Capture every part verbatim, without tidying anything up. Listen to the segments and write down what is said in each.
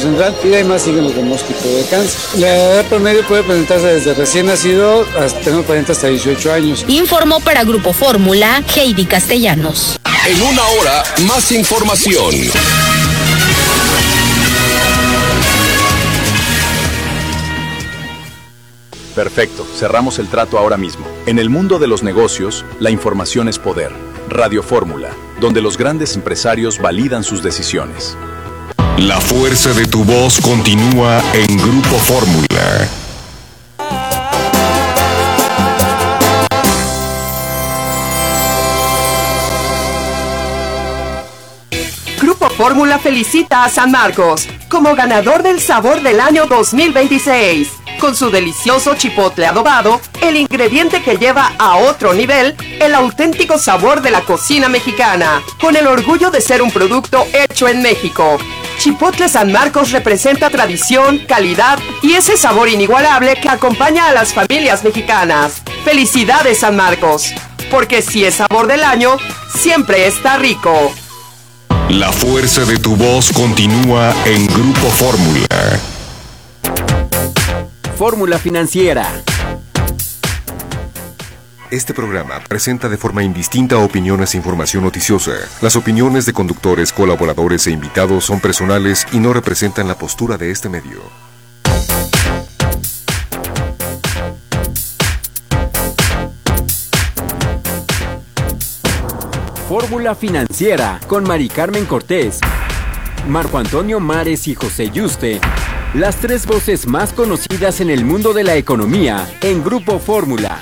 central y además siguen los demóstico de cáncer. La edad promedio puede presentarse desde recién nacido hasta tener pacientes hasta dieciocho años. Informó para Grupo Fórmula Heidi Castellanos. En una hora, más información. Perfecto, cerramos el trato ahora mismo. En el mundo de los negocios, la información es poder. Radio Fórmula, donde los grandes empresarios validan sus decisiones. La fuerza de tu voz continúa en Grupo Fórmula. Grupo Fórmula felicita a San Marcos como ganador del Sabor del Año dos mil veintiséis. Con su delicioso chipotle adobado, el ingrediente que lleva a otro nivel el auténtico sabor de la cocina mexicana, con el orgullo de ser un producto hecho en México. Chipotle San Marcos representa tradición, calidad y ese sabor inigualable que acompaña a las familias mexicanas. ¡Felicidades, San Marcos! Porque si es sabor del año, siempre está rico. La fuerza de tu voz continúa en Grupo Fórmula. Fórmula Financiera. Este programa presenta de forma indistinta opiniones e información noticiosa. Las opiniones de conductores, colaboradores e invitados son personales y no representan la postura de este medio. Fórmula Financiera con Mari Carmen Cortés, Marco Antonio Mares y José Yuste. Las tres voces más conocidas en el mundo de la economía en Grupo Fórmula.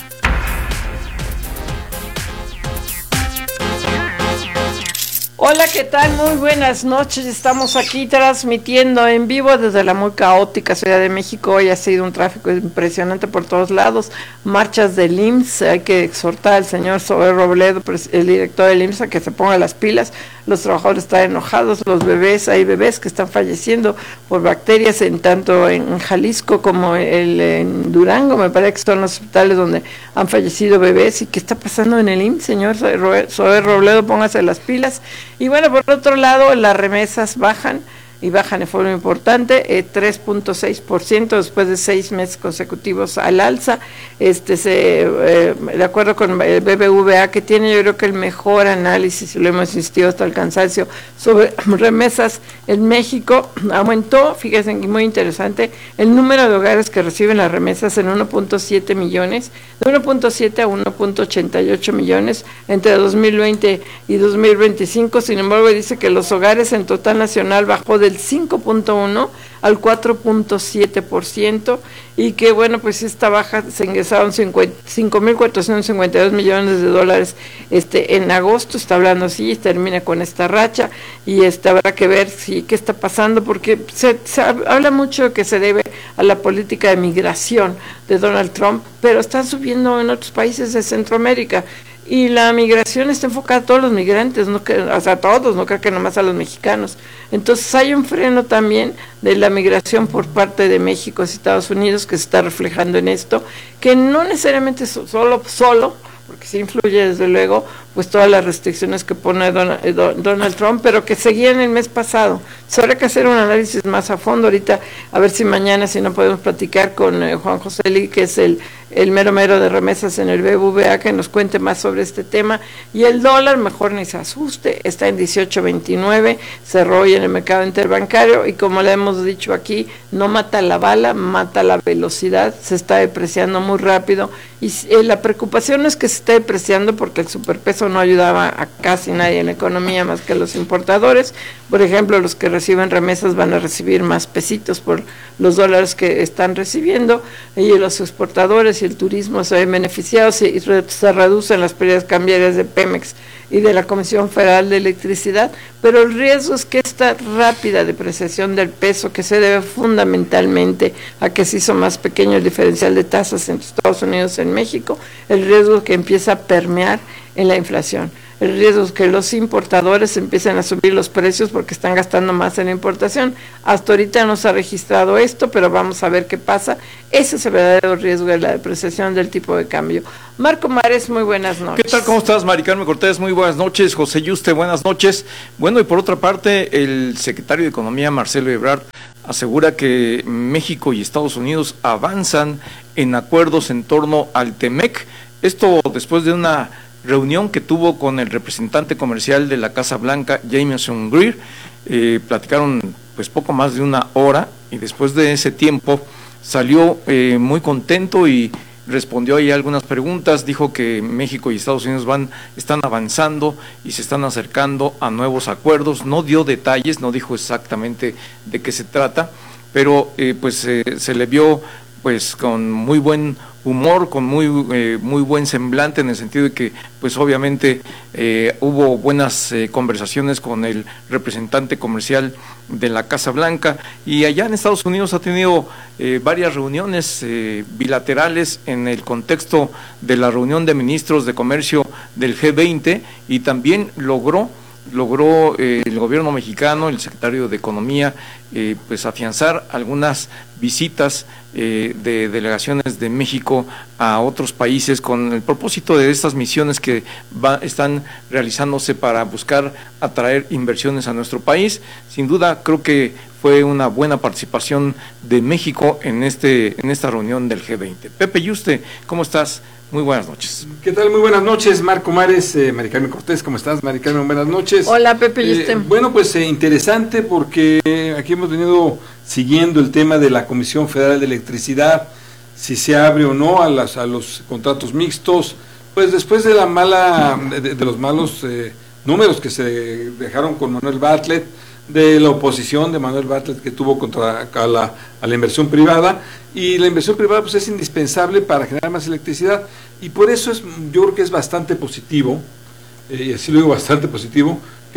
Hola, ¿qué tal? Muy buenas noches. Estamos aquí transmitiendo en vivo desde la muy caótica Ciudad de México. Hoy ha sido un tráfico impresionante por todos lados. Marchas del I M S S. Hay que exhortar al señor Zoé Robledo, el director del I M S S, a que se ponga las pilas. Los trabajadores están enojados, los bebés, hay bebés que están falleciendo por bacterias en tanto en Jalisco como el, en Durango. Me parece que son los hospitales donde han fallecido bebés. ¿Y qué está pasando en el I M S S, señor Zoé Robledo? Póngase las pilas. Y bueno, por otro lado, las remesas bajan, y bajan de forma importante, eh, tres punto seis por ciento después de seis meses consecutivos al alza. Este se eh, de acuerdo con el B B V A, que tiene yo creo que el mejor análisis, y lo hemos insistido hasta el cansancio, sobre remesas en México, aumentó, fíjense, muy interesante, el número de hogares que reciben las remesas en uno punto siete millones, de uno punto siete a uno punto ochenta y ocho millones entre dos mil veinte y dos mil veinticinco. Sin embargo, dice que los hogares en total nacional bajó del cinco punto uno al cuatro punto siete por ciento, y que bueno, pues esta baja se ingresaron cinco mil cuatrocientos cincuenta y dos millones de dólares este en agosto. Está hablando así, termina con esta racha, y este habrá que ver si qué está pasando, porque se, se habla mucho de que se debe a la política de migración de Donald Trump, pero están subiendo en otros países de Centroamérica. Y la migración está enfocada a todos los migrantes, no que, o sea, a todos, no creo que nomás a los mexicanos. Entonces hay un freno también de la migración por parte de México y Estados Unidos que se está reflejando en esto, que no necesariamente solo, solo, porque sí influye desde luego, pues todas las restricciones que pone Donald Trump, pero que seguían el mes pasado. Entonces, habrá que hacer un análisis más a fondo ahorita, a ver si mañana, si no podemos platicar con eh, Juan José Lee, que es el, el mero mero de remesas en el B B V A, que nos cuente más sobre este tema. Y el dólar, mejor ni se asuste, está en dieciocho veintinueve, cerró hoy en el mercado interbancario, y como le hemos dicho aquí, no mata la bala, mata la velocidad, se está depreciando muy rápido, y eh, la preocupación es que se esté depreciando porque el superpeso no ayudaba a casi nadie en la economía más que a los importadores. Por ejemplo, los que reciben remesas van a recibir más pesitos por los dólares que están recibiendo, y los exportadores y el turismo se ven beneficiados, y se reducen las pérdidas cambiarias de Pemex y de la Comisión Federal de Electricidad, pero el riesgo es que esta rápida depreciación del peso, que se debe fundamentalmente a que se hizo más pequeño el diferencial de tasas entre Estados Unidos y México, el riesgo es que empieza a permear en la inflación. El riesgo es que los importadores empiecen a subir los precios porque están gastando más en la importación. Hasta ahorita no se ha registrado esto, pero vamos a ver qué pasa. Ese es el verdadero riesgo de la depreciación del tipo de cambio. Marco Mares, muy buenas noches. ¿Qué tal? ¿Cómo estás, Mari Carmen Cortés? Muy buenas noches. José Yuste, buenas noches. Bueno, y por otra parte, el secretario de Economía, Marcelo Ebrard, asegura que México y Estados Unidos avanzan en acuerdos en torno al TEMEC, esto después de una reunión que tuvo con el representante comercial de la Casa Blanca, Jamieson Greer. Eh, platicaron pues poco más de una hora y después de ese tiempo salió eh, muy contento y respondió ahí algunas preguntas, dijo que México y Estados Unidos van, están avanzando y se están acercando a nuevos acuerdos. No dio detalles, no dijo exactamente de qué se trata, pero eh, pues eh, se le vio pues con muy buen humor, con muy eh, muy buen semblante, en el sentido de que pues obviamente eh, hubo buenas eh, conversaciones con el representante comercial de la Casa Blanca, y allá en Estados Unidos ha tenido eh, varias reuniones eh, bilaterales en el contexto de la reunión de ministros de comercio del G veinte, y también logró logró eh, el gobierno mexicano, el secretario de Economía, eh, pues afianzar algunas visitas eh, de delegaciones de México a otros países con el propósito de estas misiones que va, están realizándose para buscar atraer inversiones a nuestro país. Sin duda, creo que fue una buena participación de México en este en esta reunión del G veinte. Pepe Yuste, ¿cómo estás? Muy buenas noches. ¿Qué tal? Muy buenas noches, Marco Mares, eh, Mari Carmen Cortés, ¿cómo estás? Mari Carmen, buenas noches. Hola, Pepe Yuste. Eh, bueno, pues eh, interesante porque aquí hemos venido siguiendo el tema de la Comisión Federal de Electricidad, si se abre o no a, las, a los contratos mixtos, pues después de la mala, de, de los malos eh, números que se dejaron con Manuel Bartlett, de la oposición de Manuel Bartlett que tuvo contra a la, a la inversión privada, y la inversión privada pues es indispensable para generar más electricidad, y por eso es, yo creo que es bastante positivo, eh, y así lo digo, bastante positivo,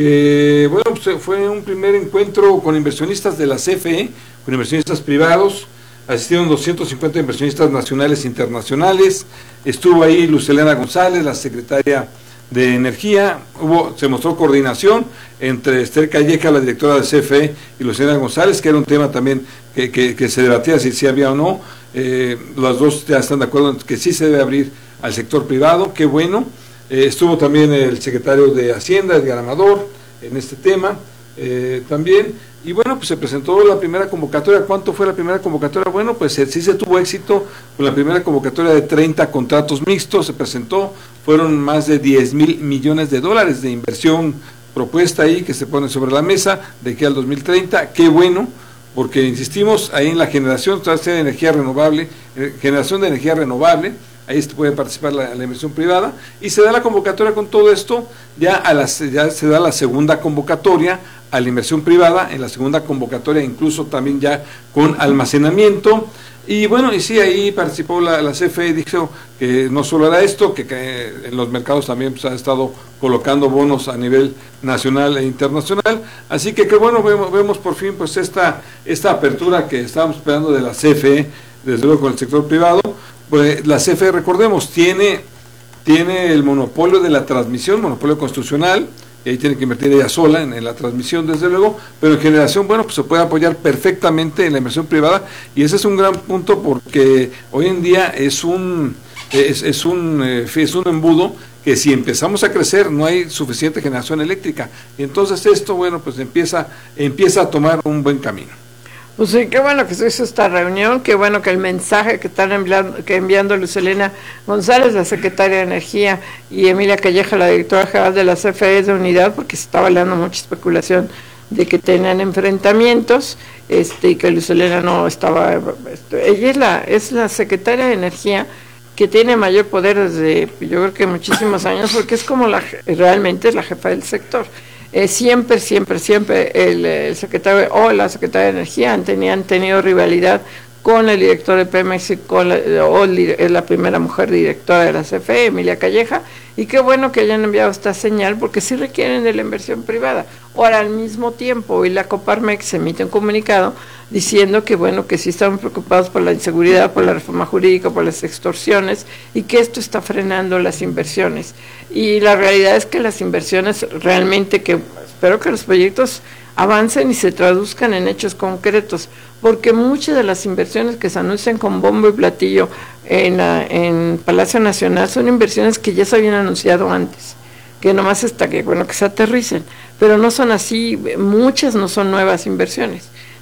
que bueno, pues fue un primer encuentro con inversionistas de la C F E, con inversionistas privados, asistieron doscientos cincuenta inversionistas nacionales e internacionales, estuvo ahí Luz Helena González, la secretaria de Energía, hubo, se mostró coordinación entre Esther Calleja, la directora de C F E, y Luciana González, que era un tema también que, que, que se debatía si, si había o no. Eh, las dos ya están de acuerdo en que sí se debe abrir al sector privado, qué bueno. Eh, estuvo también el secretario de Hacienda, Edgar Amador, en este tema eh, también. Y bueno, pues se presentó la primera convocatoria. ¿Cuánto fue la primera convocatoria? Bueno, pues eh, sí se tuvo éxito con la primera convocatoria de treinta contratos mixtos, se presentó, fueron más de diez mil millones de dólares de inversión propuesta ahí que se pone sobre la mesa de aquí al dos mil treinta, qué bueno, porque insistimos ahí en la generación de energía renovable, eh, generación de energía renovable, ahí se puede participar la, la inversión privada, y se da la convocatoria con todo esto, ya, a las, ya se da la segunda convocatoria a la inversión privada, en la segunda convocatoria incluso también ya con almacenamiento, y bueno, y sí, ahí participó la, la C F E, dijo que no solo era esto, que, que en los mercados también pues, ha estado colocando bonos a nivel nacional e internacional, así que que bueno, vemos, vemos por fin pues esta, esta apertura que estábamos esperando de la C F E, desde luego con el sector privado. Pues la C F E, recordemos, tiene, tiene el monopolio de la transmisión, monopolio constitucional, y ahí tiene que invertir ella sola en, en la transmisión, desde luego, pero en generación, bueno, pues se puede apoyar perfectamente en la inversión privada, y ese es un gran punto porque hoy en día es un, es, es un, eh, es un embudo que si empezamos a crecer no hay suficiente generación eléctrica, y entonces esto, bueno, pues empieza, empieza a tomar un buen camino. Pues sí, qué bueno que se hizo esta reunión, qué bueno que el mensaje que están enviando, que enviando Luz Helena González, la secretaria de Energía, y Emilia Calleja, la directora general de la C F E, es de unidad, porque se estaba hablando mucha especulación de que tenían enfrentamientos, este, y que Luz Helena no estaba, este, ella es la, es la secretaria de Energía que tiene mayor poder desde, yo creo que muchísimos años, porque es como la, realmente es la jefa del sector. Eh, siempre, siempre, siempre el, el secretario o la secretaria de Energía han, tenido, han tenido rivalidad con el director de Pemex y con la, o el, la primera mujer directora de la C F E, Emilia Calleja, y qué bueno que hayan enviado esta señal porque sí requieren de la inversión privada. Ahora, al mismo tiempo, hoy la Coparmex emite un comunicado diciendo que bueno, que sí estamos preocupados por la inseguridad, por la reforma jurídica, por las extorsiones, y que esto está frenando las inversiones. Y la realidad es que las inversiones realmente, que espero que los proyectos avancen y se traduzcan en hechos concretos, porque muchas de las inversiones que se anuncian con bombo y platillo en, la, en Palacio Nacional son inversiones que ya se habían anunciado antes, que nomás está que bueno que se aterricen, pero no son así, muchas no son nuevas inversiones.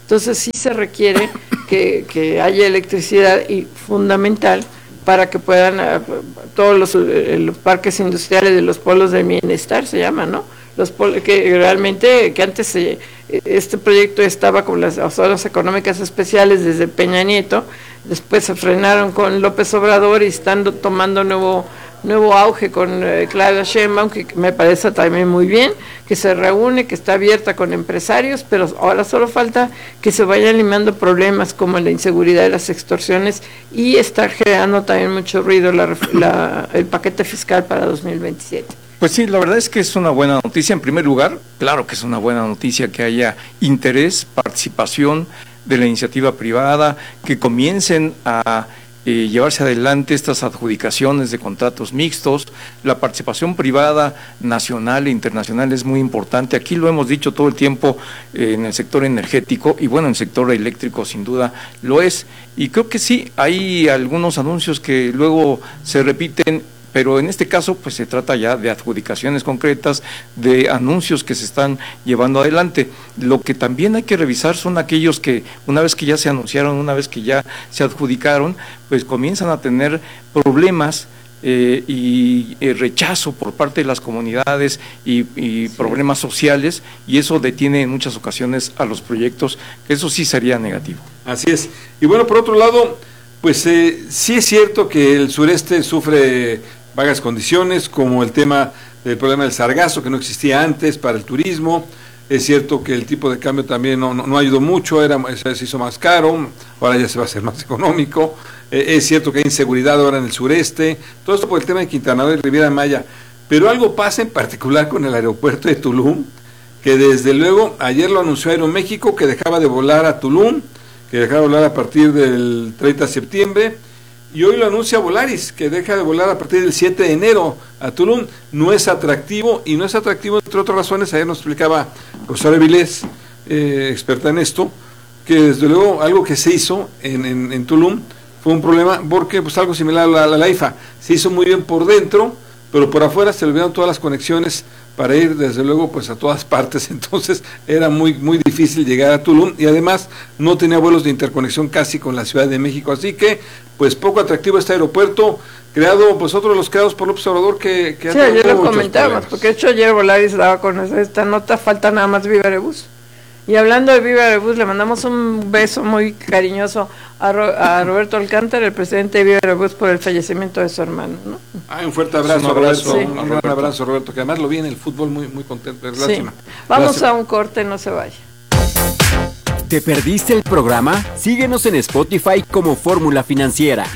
Entonces sí se requiere que, que haya electricidad y fundamental para que puedan uh, todos los, uh, los parques industriales de los polos del bienestar se llaman, ¿no? Los polos, que realmente, que antes eh, este proyecto estaba con las zonas económicas especiales desde Peña Nieto, después se frenaron con López Obrador y están tomando nuevo nuevo auge con eh, Claudia Sheinbaum, que me parece también muy bien, que se reúne, que está abierta con empresarios, pero ahora solo falta que se vayan eliminando problemas como la inseguridad y las extorsiones y estar generando también mucho ruido la, la, el paquete fiscal para dos mil veintisiete. Pues sí, la verdad es que es una buena noticia. En primer lugar, claro que es una buena noticia que haya interés, participación de la iniciativa privada, que comiencen a Eh, llevarse adelante estas adjudicaciones de contratos mixtos. La participación privada nacional e internacional es muy importante. Aquí lo hemos dicho todo el tiempo eh, en el sector energético y bueno, en el sector eléctrico sin duda lo es. Y creo que sí, hay algunos anuncios que luego se repiten, pero en este caso pues se trata ya de adjudicaciones concretas, de anuncios que se están llevando adelante. Lo que también hay que revisar son aquellos que una vez que ya se anunciaron, una vez que ya se adjudicaron, pues comienzan a tener problemas eh, y eh, rechazo por parte de las comunidades y, y sí. problemas sociales, y eso detiene en muchas ocasiones a los proyectos, que eso sí sería negativo. Así es. Y bueno, por otro lado, pues eh, sí es cierto que el sureste sufre vagas condiciones, como el tema del problema del sargazo, que no existía antes para el turismo. Es cierto que el tipo de cambio también no, no, no ayudó mucho, era, se hizo más caro, ahora ya se va a hacer más económico. Eh, es cierto que hay inseguridad ahora en el sureste, todo esto por el tema de Quintana Roo y Riviera Maya. Pero algo pasa en particular con el aeropuerto de Tulum, que desde luego ayer lo anunció Aeroméxico, que dejaba de volar a Tulum, que dejaba de volar a partir del treinta de septiembre, y hoy lo anuncia Volaris, que deja de volar a partir del siete de enero a Tulum. No es atractivo, y no es atractivo entre otras razones. Ayer nos explicaba Rosario Vilés, eh, experta en esto, que desde luego algo que se hizo en, en, en Tulum fue un problema, porque pues algo similar a la, a la I F A, se hizo muy bien por dentro, pero por afuera se le olvidaron todas las conexiones para ir desde luego pues a todas partes, entonces era muy muy difícil llegar a Tulum, y además no tenía vuelos de interconexión casi con la Ciudad de México, así que pues poco atractivo este aeropuerto, creado pues otro de los creados por López Obrador, que, que sí, ayer lo comentábamos, porque de hecho ayer Volaris daba con esta nota, falta nada más Viva Aerobús. Y hablando de Viva Aerobús, le mandamos un beso muy cariñoso a, Ro, a Roberto Alcántara, el presidente de Viva Aerobús, por el fallecimiento de su hermano, ¿no? Ah, un fuerte abrazo, un abrazo, Roberto, sí. un gran abrazo, Roberto, que además lo vi en el fútbol muy muy contento. Sí. Vamos Lástima. a un corte, no se vaya. ¿Te perdiste el programa? Síguenos en Spotify como Fórmula Financiera.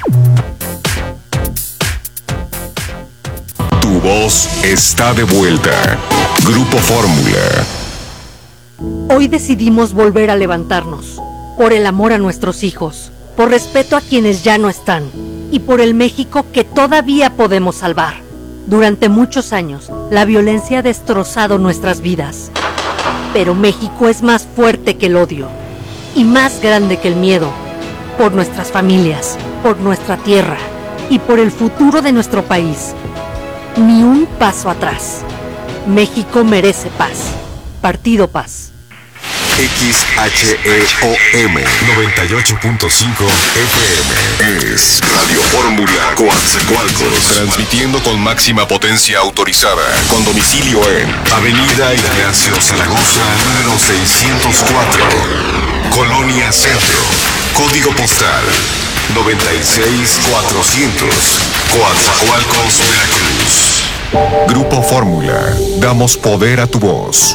Tu voz está de vuelta. Grupo Fórmula. Hoy decidimos volver a levantarnos, por el amor a nuestros hijos, por respeto a quienes ya no están, y por el México que todavía podemos salvar. Durante muchos años, la violencia ha destrozado nuestras vidas. Pero México es más fuerte que el odio, y más grande que el miedo, por nuestras familias, por nuestra tierra, y por el futuro de nuestro país. Ni un paso atrás. México merece paz. Partido Paz. X H E O M noventa y ocho punto cinco F M es Radio Fórmula Coatzacoalcos, transmitiendo con máxima potencia autorizada, con domicilio en Avenida Ignacio Zaragoza, número seiscientos cuatro, Colonia Centro, código postal noventa y seis mil cuatrocientos, Coatzacoalcos, Veracruz. Grupo Fórmula, damos poder a tu voz.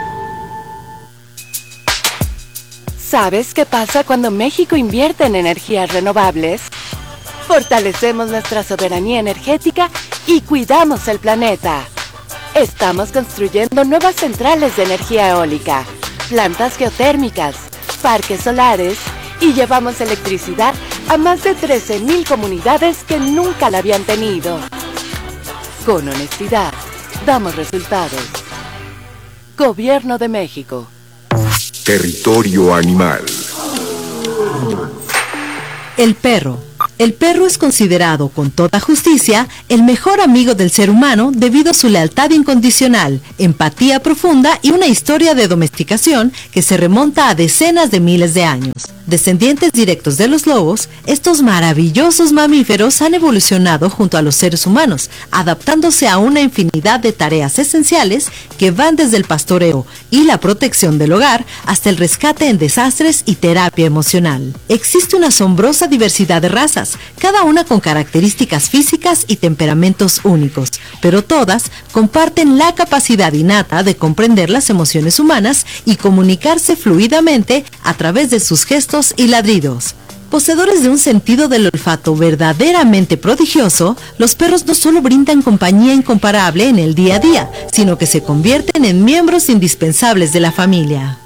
¿Sabes qué pasa cuando México invierte en energías renovables? Fortalecemos nuestra soberanía energética y cuidamos el planeta. Estamos construyendo nuevas centrales de energía eólica, plantas geotérmicas, parques solares y llevamos electricidad a más de trece mil comunidades que nunca la habían tenido. Con honestidad, damos resultados. Gobierno de México. Territorio animal. El perro El perro es considerado, con toda justicia, el mejor amigo del ser humano debido a su lealtad incondicional, empatía profunda y una historia de domesticación que se remonta a decenas de miles de años. Descendientes directos de los lobos, estos maravillosos mamíferos han evolucionado junto a los seres humanos, adaptándose a una infinidad de tareas esenciales que van desde el pastoreo y la protección del hogar hasta el rescate en desastres y terapia emocional. Existe una asombrosa diversidad de razas, cada una con características físicas y temperamentos únicos, pero todas comparten la capacidad innata de comprender las emociones humanas y comunicarse fluidamente a través de sus gestos y ladridos. Poseedores de un sentido del olfato verdaderamente prodigioso, los perros no solo brindan compañía incomparable en el día a día, sino que se convierten en miembros indispensables de la familia.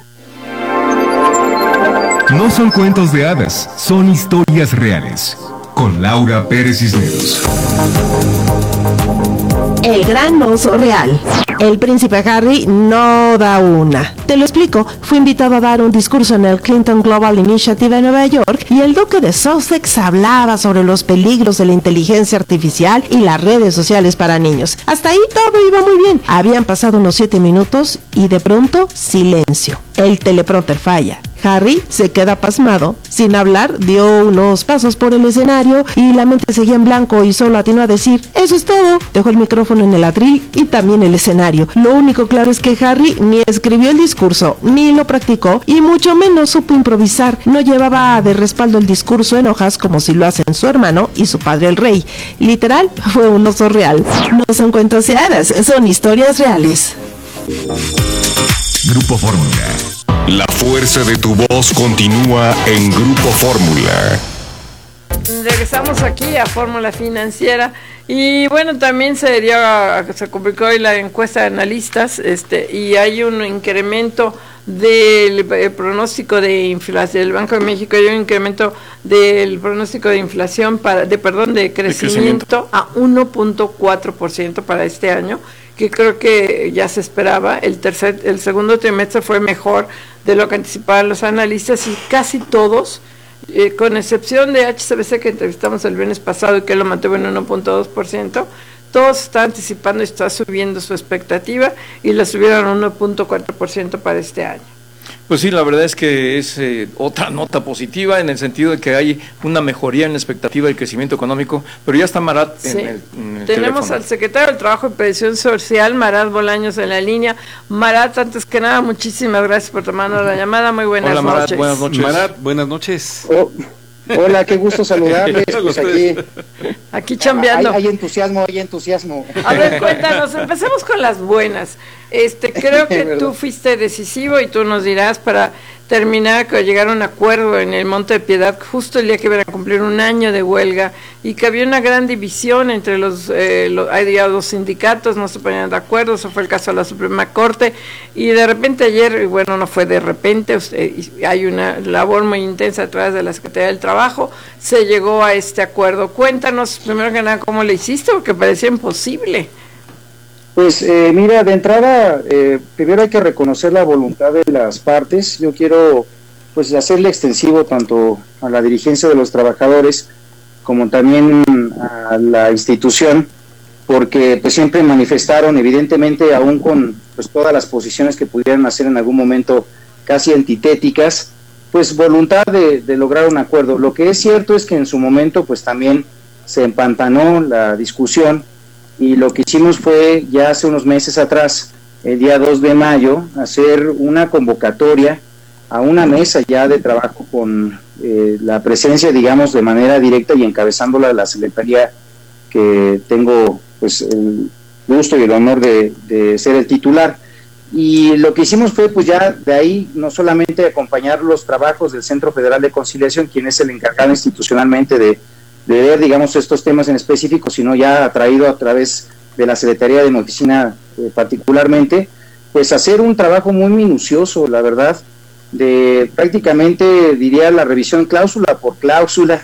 No son cuentos de hadas, son historias reales. Con Laura Pérez Cisneros. El gran oso real. El príncipe Harry no da una. Te lo explico. Fue invitado a dar un discurso en el Clinton Global Initiative en Nueva York y el duque de Sussex hablaba sobre los peligros de la inteligencia artificial y las redes sociales para niños. Hasta ahí todo iba muy bien. Habían pasado unos siete minutos y de pronto silencio. El teleprompter falla. Harry se queda pasmado, sin hablar, dio unos pasos por el escenario y la mente seguía en blanco y solo atinó a decir, eso es todo. Dejó el micrófono en el atril y también el escenario. Lo único claro es que Harry ni escribió el discurso, ni lo practicó y mucho menos supo improvisar. No llevaba de respaldo el discurso en hojas como si lo hacen su hermano y su padre el rey. Literal, fue un oso real. No son cuentos de hadas, son historias reales. Grupo Fórmula. La fuerza de tu voz continúa en Grupo Fórmula. Regresamos aquí a Fórmula Financiera y bueno, también se dio, se publicó hoy la encuesta de analistas, este, y hay un incremento del pronóstico de inflación del Banco de México, hay un incremento del pronóstico de inflación para, de perdón, de crecimiento, de crecimiento. a uno punto cuatro por ciento para este año, que creo que ya se esperaba. El tercer, el segundo trimestre fue mejor de lo que anticipaban los analistas y casi todos, eh, con excepción de H S B C que entrevistamos el viernes pasado y que lo mantuvo en uno punto dos por ciento, todos están anticipando y está subiendo su expectativa y la subieron a uno punto cuatro por ciento para este año. Pues sí, la verdad es que es eh, otra nota positiva en el sentido de que hay una mejoría en la expectativa del crecimiento económico, pero ya está Marat sí. en el, en el Tenemos teléfono. al secretario del Trabajo y Previsión Social, Marat Bolaños, en la línea. Marat, antes que nada, muchísimas gracias por tomarnos la llamada. Muy buenas Hola, Marat, noches. buenas noches. Marat, buenas noches. Oh, hola, qué gusto saludarles. Pues aquí, aquí chambeando. Hay, hay entusiasmo, hay entusiasmo. A ver, cuéntanos, empecemos con las buenas. Este, creo que tú fuiste decisivo y tú nos dirás para terminar, que llegar a un acuerdo en el Monte de Piedad justo el día que iban a cumplir un año de huelga y que había una gran división entre los, eh, los hay ya dos sindicatos, no se ponían de acuerdo, eso fue el caso de la Suprema Corte y de repente ayer, bueno, no fue de repente, usted, hay una labor muy intensa a través de la Secretaría del Trabajo, se llegó a este acuerdo. Cuéntanos primero que nada cómo lo hiciste, porque parecía imposible. Pues eh, mira, de entrada, eh, primero hay que reconocer la voluntad de las partes. Yo quiero pues hacerle extensivo tanto a la dirigencia de los trabajadores como también a la institución, porque pues siempre manifestaron, evidentemente, aún con pues todas las posiciones que pudieran hacer en algún momento casi antitéticas, pues voluntad de, de lograr un acuerdo. Lo que es cierto es que en su momento pues también se empantanó la discusión. Y lo que hicimos fue, ya hace unos meses atrás, el día dos de mayo, hacer una convocatoria a una mesa ya de trabajo con eh, la presencia, digamos, de manera directa y encabezándola la secretaría que tengo pues el gusto y el honor de, de ser el titular. Y lo que hicimos fue, pues ya de ahí, no solamente acompañar los trabajos del Centro Federal de Conciliación, quien es el encargado institucionalmente de de ver, digamos, estos temas en específico, sino ya atraído a través de la Secretaría de mi oficina eh, particularmente, pues hacer un trabajo muy minucioso, la verdad, de prácticamente, diría, la revisión cláusula por cláusula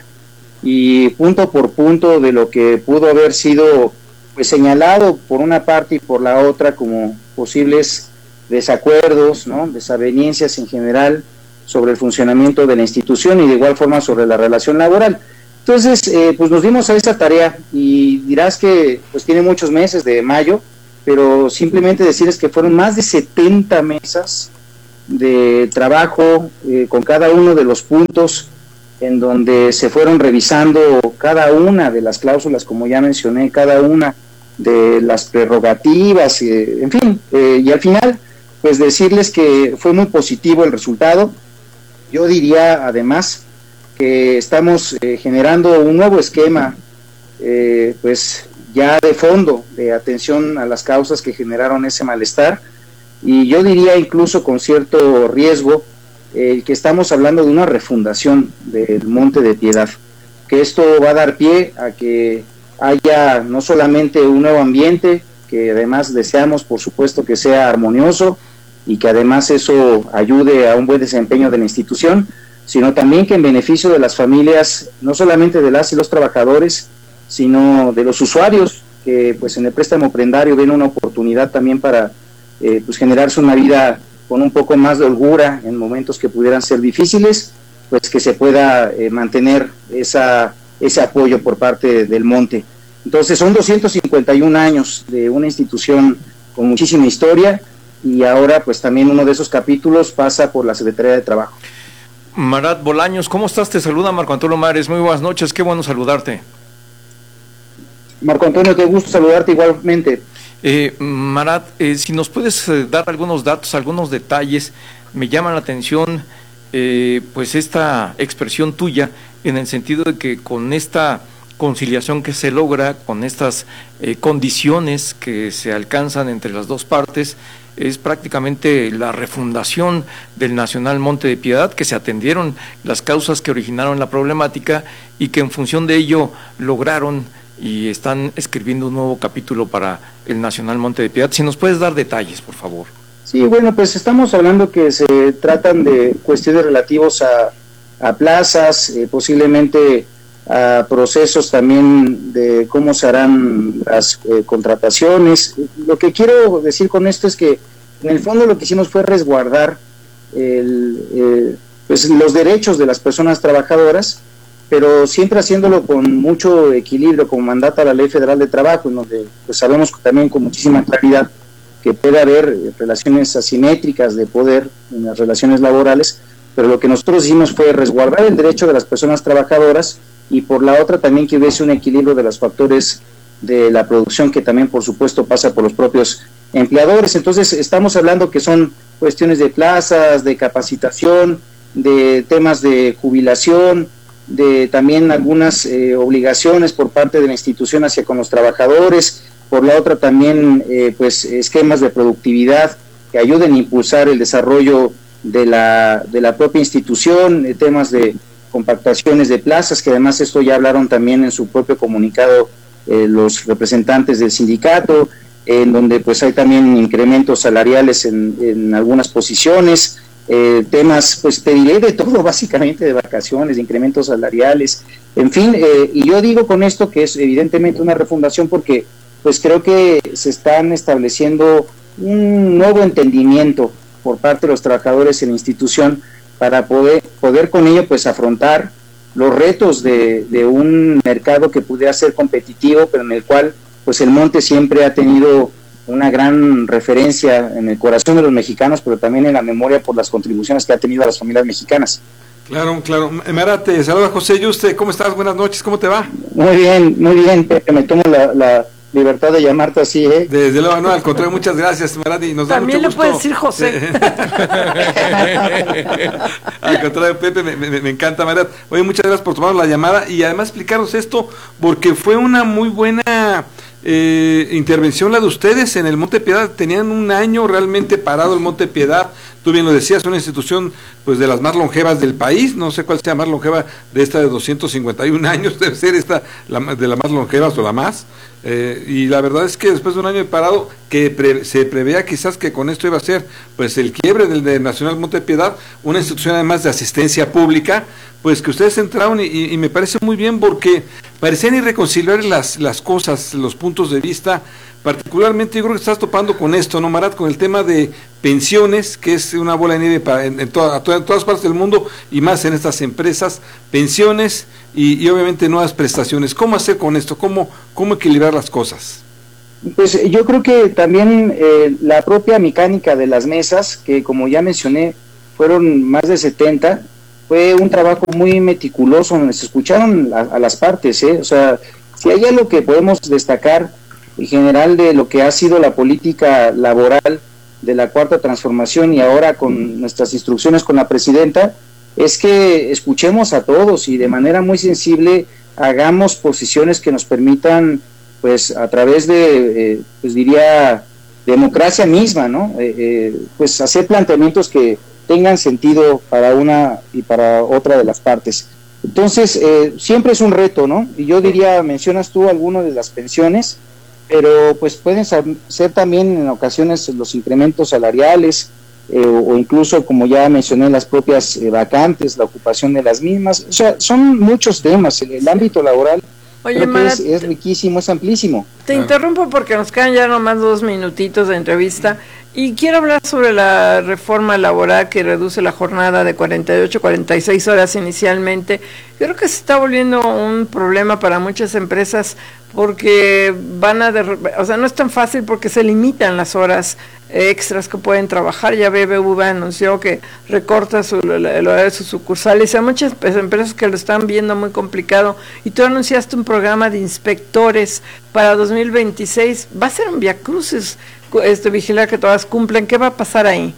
y punto por punto de lo que pudo haber sido pues señalado por una parte y por la otra como posibles desacuerdos, ¿no?, desavenencias en general sobre el funcionamiento de la institución y de igual forma sobre la relación laboral. Entonces, eh, pues nos dimos a esa tarea y dirás que pues tiene muchos meses de mayo, pero simplemente decirles que fueron más de setenta mesas de trabajo eh, con cada uno de los puntos en donde se fueron revisando cada una de las cláusulas, como ya mencioné, cada una de las prerrogativas, eh, en fin, eh, y al final, pues decirles que fue muy positivo el resultado. Yo diría además que estamos eh, generando un nuevo esquema, eh, pues ya de fondo, de atención a las causas que generaron ese malestar, y yo diría incluso con cierto riesgo, eh, que estamos hablando de una refundación del Monte de Piedad, que esto va a dar pie a que haya no solamente un nuevo ambiente, que además deseamos por supuesto que sea armonioso y que además eso ayude a un buen desempeño de la institución, sino también que en beneficio de las familias, no solamente de las y los trabajadores, sino de los usuarios, que pues en el préstamo prendario ven una oportunidad también para eh, pues generarse una vida con un poco más de holgura en momentos que pudieran ser difíciles, pues que se pueda eh, mantener esa, ese apoyo por parte del Monte. Entonces son doscientos cincuenta y un años de una institución con muchísima historia, y ahora pues también uno de esos capítulos pasa por la Secretaría de Trabajo. Marat Bolaños, ¿cómo estás? Te saluda Marco Antonio Mares, muy buenas noches, qué bueno saludarte. Marco Antonio, qué gusto saludarte igualmente. Eh, Marat, eh, si nos puedes eh, dar algunos datos, algunos detalles, me llama la atención eh, pues esta expresión tuya, en el sentido de que con esta conciliación que se logra, con estas eh, condiciones que se alcanzan entre las dos partes, es prácticamente la refundación del Nacional Monte de Piedad, que se atendieron las causas que originaron la problemática y que en función de ello lograron y están escribiendo un nuevo capítulo para el Nacional Monte de Piedad. Si nos puedes dar detalles, por favor. Sí, bueno, pues estamos hablando que se tratan de cuestiones relativos a, a plazas, eh, posiblemente a procesos también de cómo se harán las eh, contrataciones. Lo que quiero decir con esto es que en el fondo lo que hicimos fue resguardar el, eh, pues los derechos de las personas trabajadoras, pero siempre haciéndolo con mucho equilibrio, como mandata la Ley Federal de Trabajo, en donde pues sabemos también con muchísima claridad que puede haber relaciones asimétricas de poder en las relaciones laborales, pero lo que nosotros hicimos fue resguardar el derecho de las personas trabajadoras y por la otra también que hubiese un equilibrio de los factores de la producción, que también por supuesto pasa por los propios empleadores. Entonces estamos hablando que son cuestiones de plazas, de capacitación, de temas de jubilación, de también algunas eh, obligaciones por parte de la institución hacia con los trabajadores, por la otra también eh, pues esquemas de productividad que ayuden a impulsar el desarrollo de la, de la propia institución, eh, temas de compactaciones de plazas, que además esto ya hablaron también en su propio comunicado eh, los representantes del sindicato, eh, en donde pues hay también incrementos salariales en, en algunas posiciones, eh, temas, pues te diré de todo, básicamente de vacaciones, de incrementos salariales, en fin, eh, y yo digo con esto que es evidentemente una refundación porque pues creo que se están estableciendo un nuevo entendimiento por parte de los trabajadores en la institución para poder, poder con ello pues afrontar los retos de, de un mercado que pudiera ser competitivo, pero en el cual pues el Monte siempre ha tenido una gran referencia en el corazón de los mexicanos, pero también en la memoria por las contribuciones que ha tenido a las familias mexicanas. Claro, claro. Marat, te saluda José Yuste, ¿cómo estás? Buenas noches, ¿cómo te va? Muy bien, muy bien, Pepe, me tomo la, la libertad de llamarte así, ¿eh? Desde luego, no, al contrario, muchas gracias, Marat, y nos da También mucho le gusto. puedes decir José. Al contrario, Pepe, me, me, me encanta, Marat. Oye, muchas gracias por tomar la llamada y además explicarnos esto, porque fue una muy buena eh, intervención la de ustedes en el Monte Piedad. Tenían un año realmente parado el Monte Piedad. Tú bien lo decías, una institución pues de las más longevas del país, no sé cuál sea más longeva de esta de doscientos cincuenta y un años, debe ser esta la, de las más longevas o la más, eh, y la verdad es que después de un año de parado, que pre, se preveía quizás que con esto iba a ser pues el quiebre del de Nacional Monte Piedad, una institución además de asistencia pública, pues que ustedes entraron y, y, y me parece muy bien porque parecían irreconciliables las, las cosas, los puntos de vista. Particularmente yo creo que estás topando con esto, ¿no, Marat? Con el tema de pensiones, que es una bola de nieve para, en, en, toda, en todas partes del mundo y más en estas empresas, pensiones y, y obviamente nuevas prestaciones. ¿Cómo hacer con esto? ¿Cómo, cómo equilibrar las cosas? Pues yo creo que también eh, la propia mecánica de las mesas, que como ya mencioné, fueron más de setenta, fue un trabajo muy meticuloso, donde se escucharon a, a las partes, ¿eh? O sea, si hay algo que podemos destacar en general de lo que ha sido la política laboral de la Cuarta Transformación y ahora con nuestras instrucciones con la presidenta, es que escuchemos a todos y de manera muy sensible hagamos posiciones que nos permitan, pues a través de, eh, pues diría, democracia misma, ¿no? Eh, eh, pues hacer planteamientos que tengan sentido para una y para otra de las partes. Entonces, eh, siempre es un reto, ¿no? Y yo diría, mencionas tú alguno de las pensiones, pero pues pueden ser también en ocasiones los incrementos salariales eh, o incluso, como ya mencioné, las propias eh, vacantes, la ocupación de las mismas. O sea, son muchos temas. El, el ámbito laboral Oye, creo que Marat, es, es riquísimo, es amplísimo. Te claro. interrumpo porque nos quedan ya nomás dos minutitos de entrevista y quiero hablar sobre la reforma laboral que reduce la jornada de cuarenta y ocho a cuarenta y seis horas inicialmente. Yo creo que se está volviendo un problema para muchas empresas porque van a, de, o sea, no es tan fácil porque se limitan las horas extras que pueden trabajar. Ya B B V anunció que recorta su, el horario de sus sucursales. Hay muchas empresas que lo están viendo muy complicado y tú anunciaste un programa de inspectores para dos mil veintiséis. Va a ser un viacrucis, este, vigilar que todas cumplen. ¿Qué va a pasar ahí?